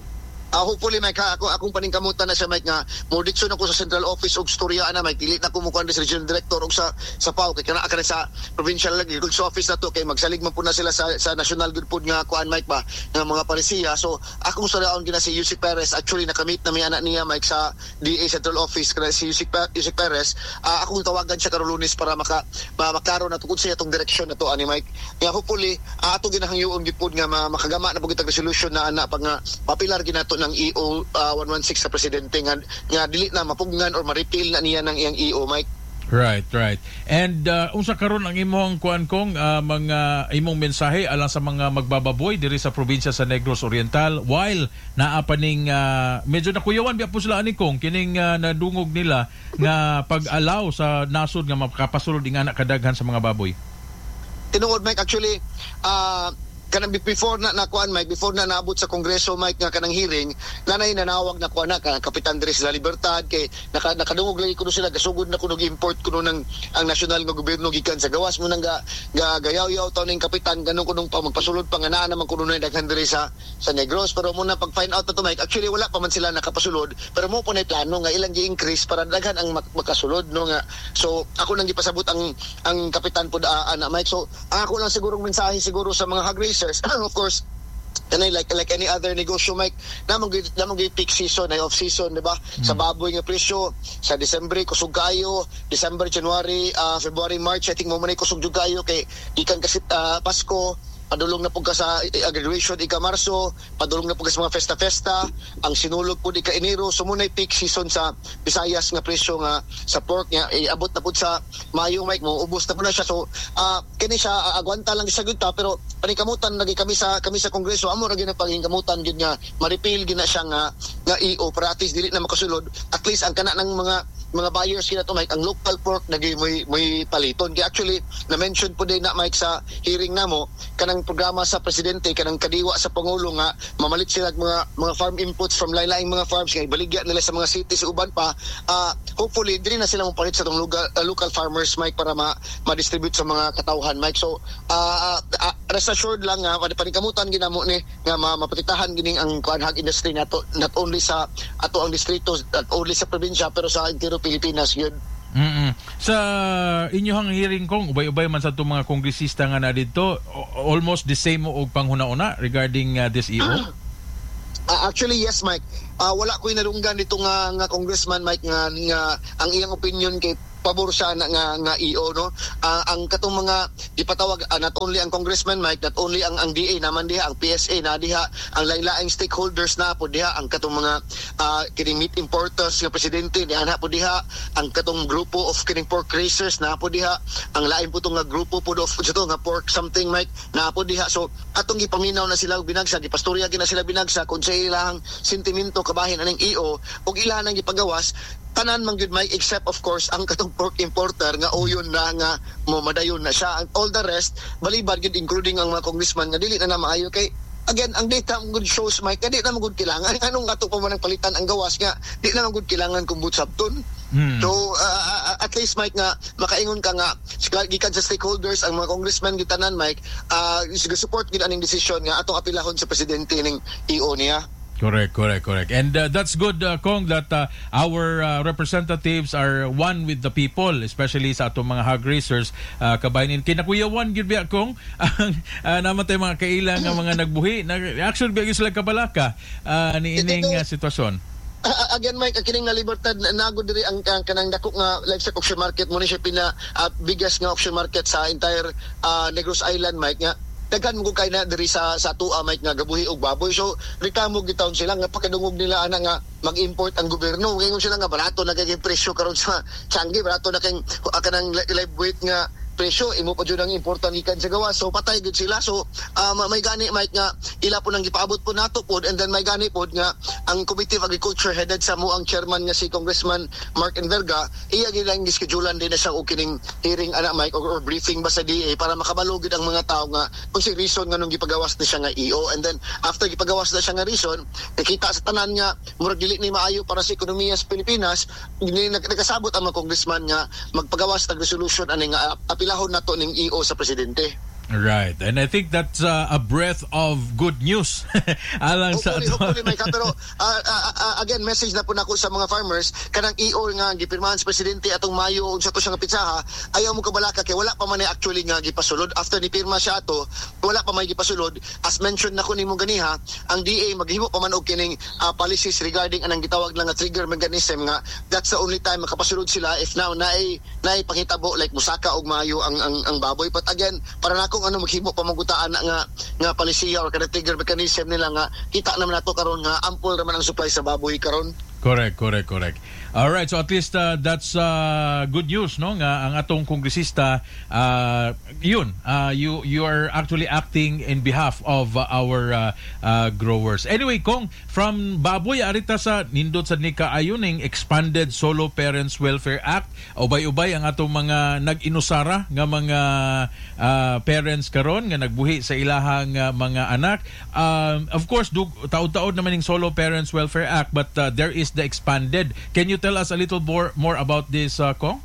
Uh, hopefully may ka ako akong paningkamutan na siya Mike nga mo diksyon ako sa central office og storya ana Mike dili na ko mo kuan sa regional director og sa sa P A O kay kana kana sa provincial agriculture office na to kay magsalig man po na sila sa sa national good food nga kuan Mike ba nga mga palisiya so akong storyaon gina si Yusik Perez actually nakamit na may anak niya Mike sa D A central office kana si Yusik Yusik Perez uh, akong tawagan siya karon Lunes para maka ma, makaron na tungkol sa itong direksyon na to ani Mike kaya hopefully uh, ato ginahangyoon gipud nga ma, makagama na pud itong resolution na ana pa nga papilar ginato ng E O uh, one one six sa presidente nga, nga dili na mapugnan or ma-repeal na niya ng iyang E O Mike. Right, right. And uh, unsa karon ang imong kuan kong uh, mga imong mensahe alang sa mga magbababoy diri sa probinsya sa Negros Oriental while naa pa ning uh, medyo nakuyawan biya po sila ani kong kining uh, nadungog nila nga pag-allow sa nasod nga makapasulod ing anak kadaghan sa mga baboy. Tinuod Mike actually uh, kanang before na nakuan Mike before na naabot sa Kongreso Mike nga kanang hearing nanay nanawag na kuan na kanang Kapitan Dres La Libertad kay naka, nakadungog lagi kuno sila gasugod na kuno import kuno ng ang nasyonal nga gobyerno gikan sa gawas mo nang ga, ga gayaw-yaw taw ning kapitan ganun kunong pa magpasulod pa nga naa naman kuno na daghan diri sa sa Negros pero muna pag find out na to Mike actually wala pa man sila nakapasulod pero mo po na plano nga ilang gi-increase para daghan ang makasulod no nga so ako nang gipasabot ang ang kapitan pud uh, ana Mike so ako lang sigurong mensahe siguro sa mga hog of course and like like any other negosyo Mike namang namang peak season ay off season di ba mm. sa baboy nga presyo sa Disyembre kusog kayo December January uh, February March I think mo man kusog jud kayo kay ikan kasi uh, Pasko padulong na po ka sa uh, graduation ika Marso padulong na po ka sa mga festa-festa ang sinulog po ika Enero so muna peak season sa Visayas nga presyo nga sa pork nga eh, abot na po sa Mayo Mike mo ubos na po na siya so uh, kini siya uh, agwanta lang sa gud ta pero paningkamutan lagi kami sa kami sa Kongreso amo ra gyud paningkamutan gyud nga ma-repeal gyud na siya nga nga E O para at least dili na makasulod at least ang kana ng mga mga buyers kina to Mike ang local pork nagay may may paliton kaya actually na mention po din na Mike sa hearing namo kanang programa sa presidente kanang kadiwa sa pangulo nga mamalit sila mga mga farm inputs from lain-laing mga farms kay baligya nila sa mga cities uban pa uh, hopefully dili na sila mapalit sa tong local, uh, local farmers Mike para ma ma-distribute sa mga katawhan Mike so uh, uh, rest assured lang nga uh, paningkamutan ginamo ni nga ma mapatitahan gining ang kuanhag industry nato not only sa ato ang distrito not only sa probinsya pero sa entire Pilipinas yun. Mm-mm. Sa inyohang hearing kong ubay-ubay man sa itong mga kongresista nga na dito almost the same og panghuna-una regarding uh, this E O? Uh, actually yes Mike. Uh, wala ko inalunggan dito nga nga congressman Mike nga, nga ang iyang opinion kay pabor siya na nga, nga E O no uh, ang katong mga ipatawag uh, not only ang congressman Mike not only ang ang D A naman diha ang P S A na diha ang lain-laing stakeholders na po diha ang katong mga uh, kining meat importers nga presidente diha na po diha ang katong grupo of kining pork raisers na po diha ang lain po tong nga grupo po of ito nga pork something Mike na po diha so atong gipaminaw na sila binagsa gipastorya gina sila binagsa kung sa ilang sentimento kabahin aning E O ug ilahan ang gipagawas tanan man gyud Mike except of course ang katong pork importer nga oyon na nga mo madayon na siya all the rest balibad gyud including ang mga congressman nga dili na na maayo kay again ang data ang good shows Mike di na magud kailangan anong ato pa man ang palitan ang gawas nga di na magud kailangan kung butsabton hmm. so uh, at least Mike nga makaingon ka nga gikan sa stakeholders ang mga congressman gitanan Mike uh, support gid aning decision nga atong apilahon sa presidente ning E O niya. Correct, correct, correct. And uh, that's good, uh, Kong, that uh, our uh, representatives are one with the people, especially sa atong mga hog racers. Uh, kabainin, kinakuyawan, yun ba, Kong? Ang uh, naman tayo mga kailang nga mga nagbuhi. Nag- actually, bigyan sila kabalaka uh, ni ining uh, sitwasyon. Uh, again, Mike, kining na libertad na nagod diri ang, ang kanang dako nga livestock auction market mo ni siya pina uh, biggest nga auction market sa entire uh, Negros Island, Mike, nga daghan mo kay na diri sa sa tuwa, Mike, nga gabuhi og baboy. So reklamo gitawon sila nga pakadungog nila ana nga mag-import ang gobyerno. Ngayon sila nga barato na kay presyo karon sa Changi, barato na kay uh, kanang live weight nga presyo, imo pa jud ang importan gikan sa gawas. So patay gid sila. So uh, may gani, Mike, nga ila po nang gipaabot po nato pod, and then may gani pod nga ang Committee of Agriculture headed sa mo ang chairman nga si Congressman Mark Enverga, iya gid lang gischedulean din na siya og kining hearing ana, Mike, or, or briefing ba sa D A para makabalo gid ang mga tao nga kung si reason nga nung gipagawas na siya nga E O. And then after gipagawas na siya nga reason, nakita sa tanan nga murag dili ni maayo para sa ekonomiya sa Pilipinas, ni nagkasabot ang mga congressman nga magpagawas ng resolution ani nga apilahon nato ning E O sa presidente. Right. And I think that's uh, a breath of good news. Alang hopefully, sa hopefully, Mike. Pero uh, uh, uh, again, message na po nako sa mga farmers, kanang E O nga gipirmahan sa presidente atong Mayo unsa to siya nga pitsaha, ayaw mo kabalaka kay wala pa man actually nga gipasulod. After ni pirma siya ato, wala pa may gipasulod. As mentioned nako nimo ganiha, ang D A maghimo pa man og kining uh, policies regarding anang gitawag lang nga trigger mechanism nga that's the only time makapasulod sila if now naay naay pakitabo like musaka og maayo ang ang, ang baboy. But again, para nako kung ano maghimo pamagutaan na nga nga palisiya or kada trigger mechanism nila nga kita naman nato karon nga ample naman ang supply sa baboy karon. Correct, correct, correct. All right, so at least uh, that's uh, good news, no? Nga ang atong kongresista, uh, yun, uh, you you are actually acting in behalf of uh, our uh, uh, growers. Anyway, Kong, from baboy arita sa nindot sa ni kaayoning expanded Solo Parents Welfare Act, ubay-ubay ang atong mga nag-inusara nga mga uh, parents karon nga nagbuhi sa ilahang uh, mga anak. Um, of course, dug, taod-taod naman yung Solo Parents Welfare Act, but uh, there is the expanded. Can you tell us a little more more about this, uh, Kong?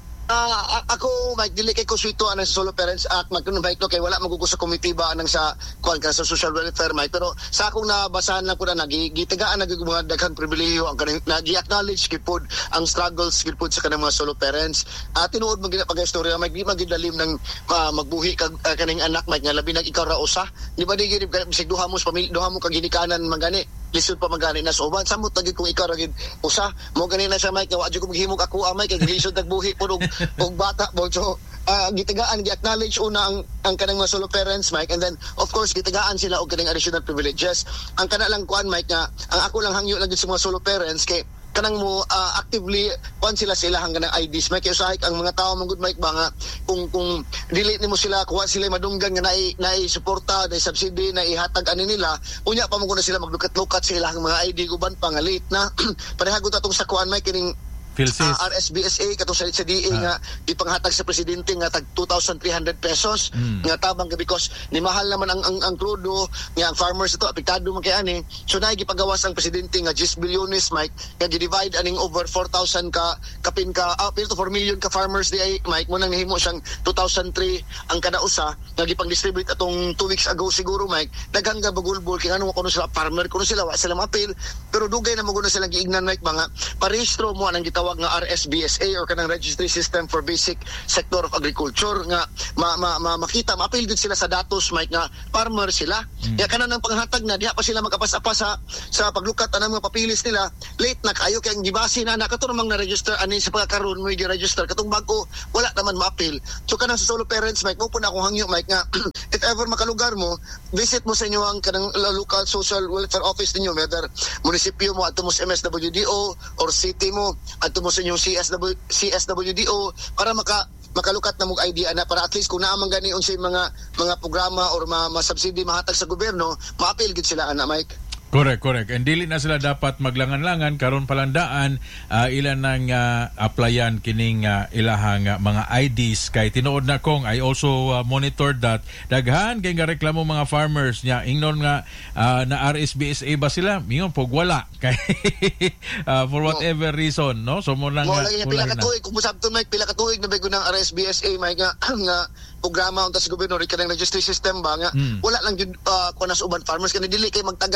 Uh, ako, Mike, dili kay ko suito anang sa Solo Parents Act, magkuno Mike, no, kay wala magugo sa committee ba anang sa kuan ka sa social welfare, Mike, pero sa akong nabasahan lang ko na nagigitagaan na mga daghang pribilehiyo ang kanang nagi-acknowledge gipod ang struggles gipod sa kanang mga solo parents. Uh, tinuod man gina pag-istorya, Mike, di man gidalim ng uh, magbuhi kag uh, kaning anak, Mike, nga labi nag ikaw ra usa. Di ba di gid bisig duha mo sa pamilya, duha mo kag ginikanan magani lisod pa magani na so uban samot tagid kung ikaw ra gid usa mo gani na sa Mike, wa jud ko maghimog ako amay kay lisod nagbuhi pud og bata mo. So uh, gitagaan gi-acknowledge una ang ang kanang mga solo parents, Mike, and then of course gitagaan sila og kanang additional privileges. Ang kana lang kuan, Mike, nga ang ako lang hangyo lang sa mga solo parents kay kanang mo uh, actively kuan sila sila hanggang ng I Ds, Mike. Usahay ang mga tao mong good, Mike, ba nga kung kung delete nimo sila kuha sila madunggan nga nai nai suporta nai subsidy na ihatag ani nila unya pa mo na sila maglukat-lukat sila ang mga I D guban pa nga late na parehagot atong sa kuan, Mike, kining Uh, R S B S A katong sa, sa D A ah. nga ipanghatag sa presidente nga tag two thousand three hundred pesos mm. nga tabang ka because ni mahal naman ang ang, ang krudo nga ang farmers ito apektado man kay ani, so naay gipagawas ang presidente nga ten bilyones, Mike, nga gi-divide aning over four thousand ka kapin ka ah, pero to four million ka farmers di ay, Mike, mo nang nahimo siyang two thousand three ang kada usa nga gipang-distribute atong two weeks ago siguro, Mike. Daghang nga bagulbol kay ano kuno sila farmer kuno sila wa sila mapil pero dugay na mo kuno sila giignan, Mike, mga parehistro mo anang gitawag nga R S B S A or kanang Registry System for Basic Sector of Agriculture nga ma, ma, ma, makita ma-appeal din sila sa datos, Mike, nga farmer sila. Mm. Ya kanang panghatag na diha pa sila magkapas-apas sa sa paglukat anang mga papilis nila late na kayo kay ang gibase na nakato namang na register ani sa pagkakaroon mo gi-register katong bago wala naman ma-appeal. So kanang sa solo parents, Mike, mo po na akong hangyo, Mike, nga if ever makalugar mo, visit mo sa inyo ang kanang local social welfare office ninyo, whether munisipyo mo adto mo sa M S W D O or city mo adto mo sa inyong C S W C S W D O para maka makalukat na mong idea na para at least kung naamang gani unsay mga mga programa or mga, mga subsidy mahatag sa gobyerno, ma-appeal gid sila ana, Mike. Correct, correct. And dili na sila dapat maglangan-langan karon palandaan uh, ilan nang uh, applyan kining uh, ilahang uh, mga I Ds kay tinuod na kong I also uh, monitored that daghan kay nga reklamo mga farmers nya ingnon nga uh, na R S B S A ba sila mingon pog wala kay uh, for whatever no. reason, no, so mo lang mo lang pila ka tuig kung musabton, Mike, pila ka tuig na bigo ng R S B S A, Mike, nga nga programa unta sa gobyerno ri kanang registry system ba nga mm. wala lang jud uh, kunas uban farmers kani dili kay magtagad, Mike, ba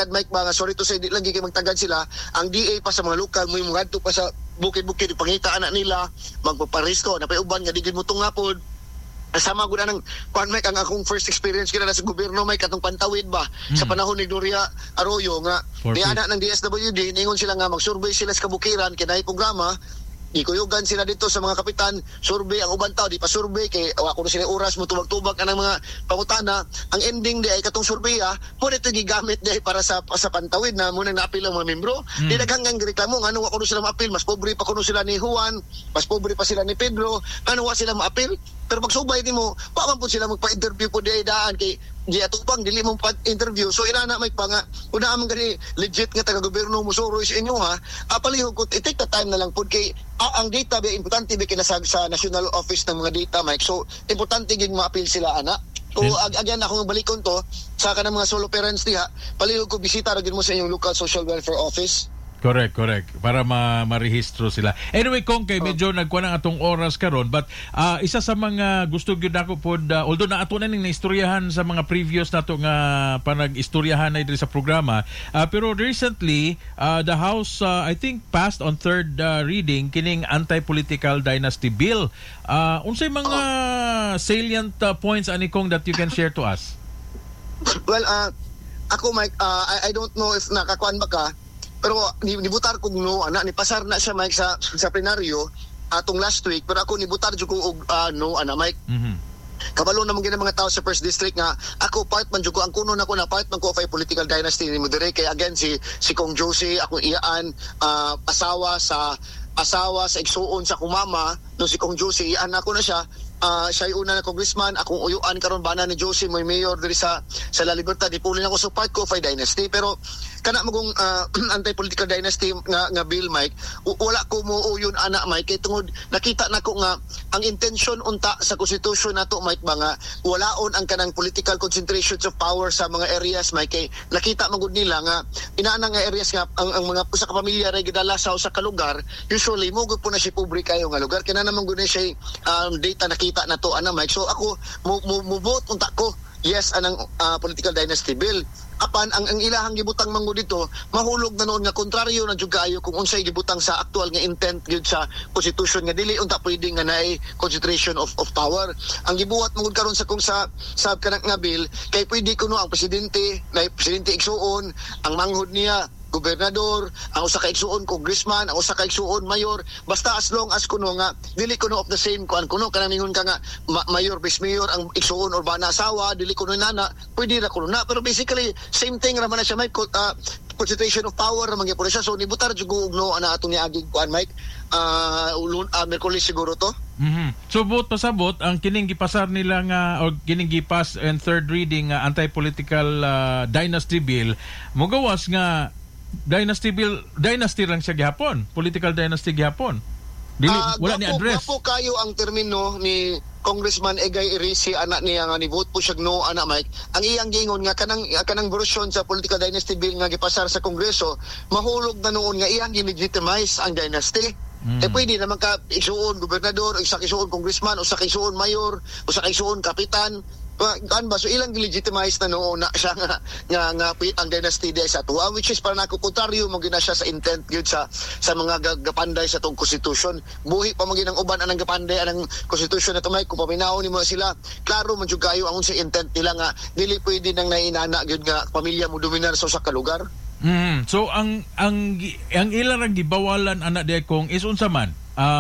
nga sorry to say di lagi kay magtagad sila ang D A pa sa mga lokal mo yung ngadto pa sa bukid-bukid ipangita anak nila magpaparisko na pay uban nga di gid mo tungapod. Sama ko na ng kuan Mike, ang akong first experience kina na sa gobyerno Mike katong pantawid ba hmm. sa panahon ni Gloria Arroyo nga di anak ng D S W D ningon sila nga mag-survey sila sa kabukiran kinay programa. Ikuyugan sila dito sa mga kapitan, survey ang uban tao, di pa survey kay wa ko sila oras mo tubag-tubag anang mga pangutana. Ang ending di ay katong survey ah, mo dito gigamit di para sa sa pantawid na mo nang naapil ang mga membro. Mm. Di daghang reklamo ngano wa kuno sila maapil, mas pobre pa kuno sila ni Juan, mas pobre pa sila ni Pedro, ngano wa sila maapil. Pero magsubay nimo, pa man pud sila magpa-interview pud di daan kay di atupang dili mo pa-interview. So inana may pa nga una man gani legit nga taga-gobyerno mo suroy sa inyo ha. Apalihog ko i-take the time na lang pud kay ah, ang data ba importante ba kinasag sa National Office ng mga data Mike. So importante gid ma-appeal sila ana. So ag again ako balikon to sa kanang mga solo parents diha, palihog ko bisita ra gid mo sa inyong local social welfare office. Correct, correct. Para ma marehistro sila. Anyway, kung kay medyo oh. nagkuha ng atong oras karon, but uh, isa sa mga gusto gyud nako pod, uh, although na ato na ning naistoryahan sa mga previous nato nga panag-istoryahan na diri sa programa, uh, pero recently uh, the House uh, I think passed on third uh, reading kining anti-political dynasty bill. Uh, unsay mga oh. salient uh, points ani kong that you can share to us? Well, uh, ako Mike, uh, I, I don't know if nakakuan ba ka. Pero nibutar ko no ana ni pasar na siya Mike sa sa plenaryo atong last week, pero ako nibutar jud ko og uh, no ana Mike. Mhm. Kabalo na mga mga tao sa first district nga ako part man jud ko ang kuno nako na part man ko of political dynasty ni mo dire kay again si si Kong Josie ako iyaan uh, asawa sa asawa sa igsuon sa kumama no si Kong Josie iyaan ako na siya. Uh, siya yung una na congressman, akong uyuan karon bana ni Josie, may mayor diri sa sa La Libertad, di pulin ako support ko for dynasty, pero kana magong uh, anti-political dynasty nga nga bill Mike, wala ko mo uyon ana Mike kay tungod nakita nako nga ang intention unta sa constitution nato Mike ba nga walaon ang kanang political concentrations of power sa mga areas Mike kay nakita magud nila nga inaana nga areas nga ang, ang mga usa ka pamilya ray gidala sa usa ka lugar, usually mo gud po na si pobre kayo nga lugar kaya naman gud siya um, data nakita kita na to ana Mike. So ako mo mo, mo vote unta ko yes anang uh, political dynasty bill. Apan ang ang ilahang gibutang mango dito mahulog na noon nga kontraryo na jud kaayo kung unsay gibutang sa actual nga intent gyud sa constitution nga dili unta pwede nga naay concentration of of power. Ang gibuhat mangud karon sa kung sa sa kanang nga bill kay pwede kuno ang presidente na presidente igsuon ang manghod niya gobernador, ang usa ka igsuon congressman, ang usa ka igsuon mayor, basta as long as kuno nga dili kuno of the same kuan kuno kanang mingon ka nga ma- mayor vice mayor ang igsuon or bana asawa dili kuno nana pwede ra kuno na pero basically same thing ra man na siya Mike uh, concentration of power ra man gyud siya so nibutar jud og no ana atong niaging kuan Mike uh, ulun uh, Merkulis siguro to. Mm-hmm. So bot pasabot ang kining gipasar nila nga o kining gipas and third reading uh, anti-political uh, dynasty bill mogawas nga dynasty bill, dynasty lang siya gihapon, political dynasty gihapon. Dili uh, wala ni address. Gapo kayo ang termino ni Congressman Egay Irisi anak niya nga ni vote po siya no anak Mike. Ang iyang gingon nga kanang kanang version sa political dynasty bill nga gipasar sa Kongreso, mahulog na noon nga iyang gi-legitimize ang dynasty. Mm. Eh pwede naman ka isuon gobernador, isa ka isuon congressman, usa ka isuon mayor, usa ka isuon kapitan. Kan ba so ilang legitimize na noon na siya nga nga, nga ang dynasty day sa tuwa which is para nako kontraryo mo gina siya sa intent gyud sa sa mga gapanday sa tong constitution buhi pa magin ang uban anang gapanday anang constitution na tumay kung paminaw nimo sila klaro man jud kayo ang unsay intent nila nga dili pwede nang nainana gyud nga pamilya mo dominar sa usa ka lugar. Mm. So ang ang ang ilang gibawalan ana day kong is unsa man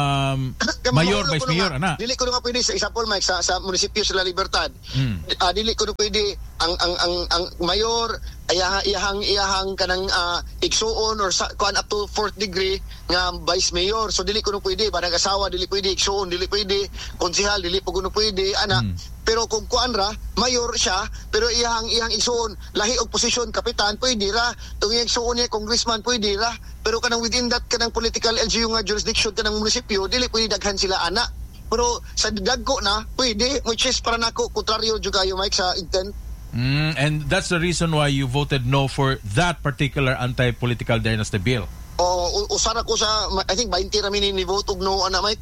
Um, mayor, vice mayor, ana. Dili ko nga pwede sa example Mike sa sa munisipyo sa La Libertad. Hmm. Uh, dili ko pwede ang ang ang ang mayor ayahang iyahang iyahang kanang uh, igsuon or sa, kuan up to fourth degree nga vice mayor. So dili ko pwede barang asawa dili pwede igsuon dili pwede konsehal dili po kuno pwede ana. Hmm. Pero kung kuan ra mayor siya pero iyahang iyang igsuon lahi og posisyon kapitan pwede ra. Tung iyang igsuon niya congressman pwede ra. Pero kanang within that kanang political L G U nga jurisdiction kanang munisipyo dili pwede daghan sila ana. Pero sa dagko na pwede which is para nako kontraryo jud kayo Mike sa intent. Mm, and that's the reason why you voted no for that particular anti-political dynasty bill. O usara ko sa I think twenty ra mini ni vote og no ana Mike.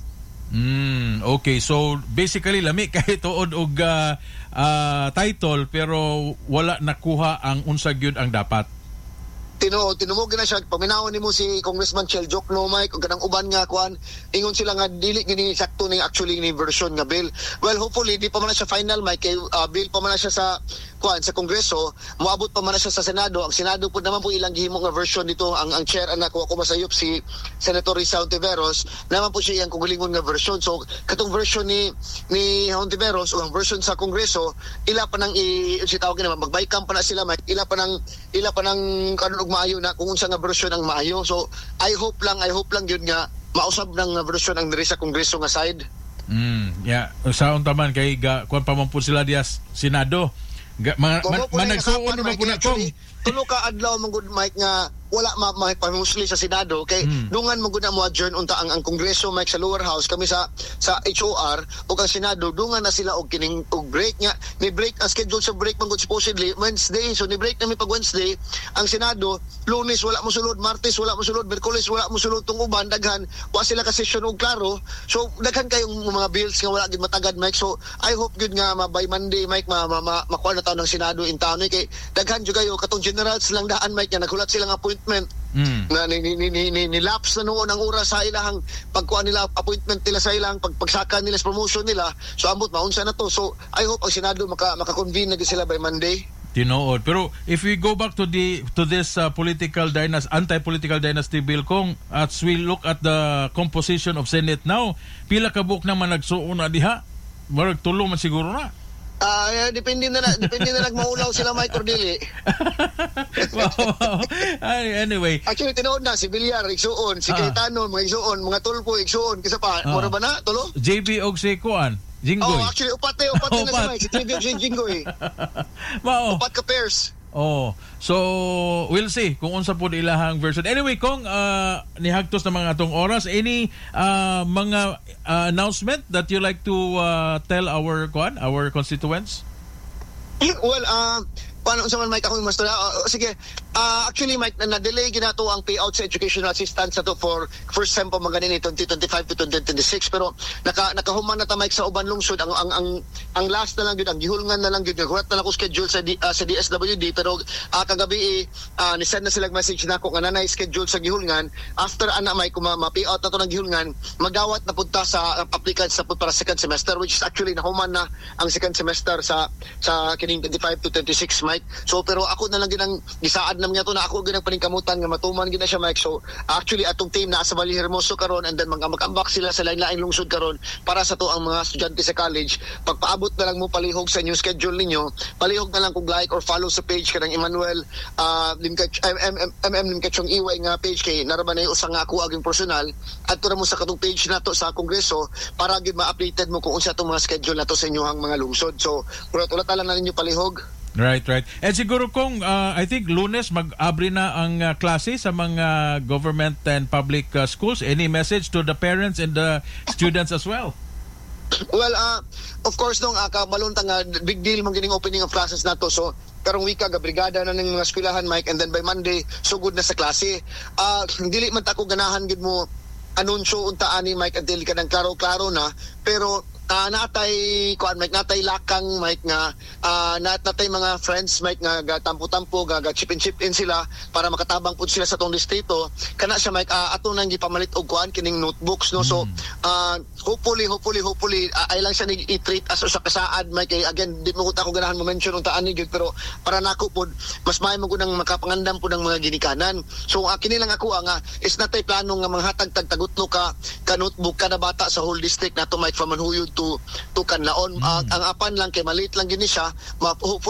Mm, okay, so basically lami kay tuod og uh, uh, title pero wala nakuha ang unsa gyud ang dapat. Tinuod, tinumog na siya. Paminawon ni mo si Congressman Chel Jokno, Mike, o ganang uban nga, kuan, ingon sila nga, dili gini sakto ni actually ni version nga bill. Well, hopefully, di pa man na siya final, Mike, kay uh, bill pa man na siya sa, kuan, sa Kongreso, moabot pa man na siya sa Senado. Ang Senado po naman po ilang gihimo nga version dito, ang, ang chair, anak ko, ako masayop, si Senator Risa Hontiveros, naman po siya iyang kugulingon nga version. So, katong version ni, ni Hontiveros, o ang version sa Kongreso, ila pa nang, i, si tawag naman, magbaykam pa na sila, Mike, ila pa nang, ila pa nang, kanon maayo na kung unsa nga version ang maayo. So I hope lang I hope lang yun nga mausab ng version ang diri sa Kongreso nga side. Mm, yeah. Sa taman kay ga kuan pa man po sila diya Senado. Ga, mga man, man nagsuon naman po na kong tulo ka adlaw man gud Mike nga wala ma mahipamusli sa Senado kay mm. dungan mo gud na mo adjourn unta ang, ang Kongreso Mike sa lower house kami sa sa H O R o ang Senado dungan na sila og kining og break nga ni break ang schedule sa break man gud supposedly Wednesday, so ni break na mi pag Wednesday ang Senado. Lunes wala mo sulod, Martes wala mo sulod, Miyerkules wala mo sulod tong uban daghan wa sila ka session og klaro, so daghan kayong mga bills nga wala gid matagad Mike. So I hope gud nga ma by Monday Mike ma, ma, ma makuha na taon ng Senado in town kay daghan jud kayo katong generals lang daan Mike nga naghulat sila nga appointment mm. na ni ni ni ni, ni, ni lapse na noon ang oras sa ilahang pagkuha nila appointment nila sa ilang pag, pagsaka nila sa promotion nila, so ambot maunsa na to. So I hope ang Senado maka maka-convene na sila by Monday. Tinuod. Pero if we go back to the to this uh, political dynasty, anti-political dynasty bill kung as we look at the composition of Senate now, pila ka buok naman nagsuon na diha? Marag tulo man siguro na. Ah, uh, depende na depende na nagmaulaw sila Mike Cordeli. Wow, wow. Anyway, actually tinuod na si Villar igsuon, si ah. Cayetano mga igsuon, mga tulpo igsuon kisa pa. Ah. Mura ba na tulo? J B og si Kuan. Jinggoy. Oh, actually upat eh, upat na si Mike, si J B og si Jinggoy. Wow. Upat ka pairs. Oh, so we'll see kung unsa po ilahang version. Anyway, kung uh, nihagtos na mga atong oras, any uh, mga uh, announcement that you like to uh, tell our kuan, our constituents? Well, uh, paano sa man Mike ako yung mastura? Uh, sige, uh, actually Mike, na na-delay ginato ang payout sa educational assistance na to for first time pa maganin ni twenty twenty-five to twenty twenty-six, pero naka nakahuman na ta Mike sa uban lungsod ang ang ang, ang last na lang gyud, ang gihulngan na lang gyud, naghulat na lang ko schedule sa D, uh, sa D S W D, pero uh, kagabi uh, ni send na sila message nako nga nanay schedule sa gihulngan after ana Mike kung ma-payout na to ng gihulngan magawat na punta sa uh, applicants sa para second semester, which is actually nahuman na ang second semester sa sa kining twenty-five to twenty-six Mike. So pero ako na lang ginang gisaad na niya to na ako ginang paningkamutan nga matuman gina siya Mike. So actually atong team naa sa Valle Hermoso karon, and then mag-ambak sila sa lain-laing lungsod karon para sa to ang mga estudyante sa college. Pagpaabot na lang mo palihog sa inyong schedule ninyo, palihog na lang kung like or follow sa page kanang Emmanuel uh, Limkach M M Limkachong Iway nga page kay naraman na usa nga ako aging personal at to mo sa katong page nato sa Kongreso para gid ma-updated mo kung unsa tong mga schedule nato sa inyong mga lungsod. So ulat-ulat lang na ninyo palihog. Right, right. And siguro kung uh, I think Lunes mag-abri na ang uh, klase sa mga government and public uh, schools. Any message to the parents and the students as well? Well, uh, of course nung uh, kabalunta nga big deal man gining opening of classes nato. So karong wika ga brigada na ng mga eskwelahan Mike, and then by Monday sugod na sa klase. Uh, dili man ta ko ganahan gid mo anunsyo unta ani Mike until kanang klaro-klaro na, pero uh, natay kuan Mike, natay lakang Mike nga uh, nat natay mga friends Mike nga gatampo-tampo gaga chip in chip in sila para makatabang pud sila sa tong distrito kana siya Mike uh, ato nang gipamalit og kuan kining notebooks no. So uh, hopefully hopefully hopefully uh, ay lang siya ni i-treat as usa ka saad Mike. Kay again di mo ko ta ko ganahan mo mention unta ani gyud, pero para nako pud mas may mo nang makapangandam pud ang mga ginikanan. So uh, kini lang ako ang uh, is natay plano nga manghatag tagtagutlo ka ka notebook kada bata sa whole district nato Mike from Manhuyod to to Kanlaon. Mm. Uh, ang apan lang kay maliit lang gini siya, ma-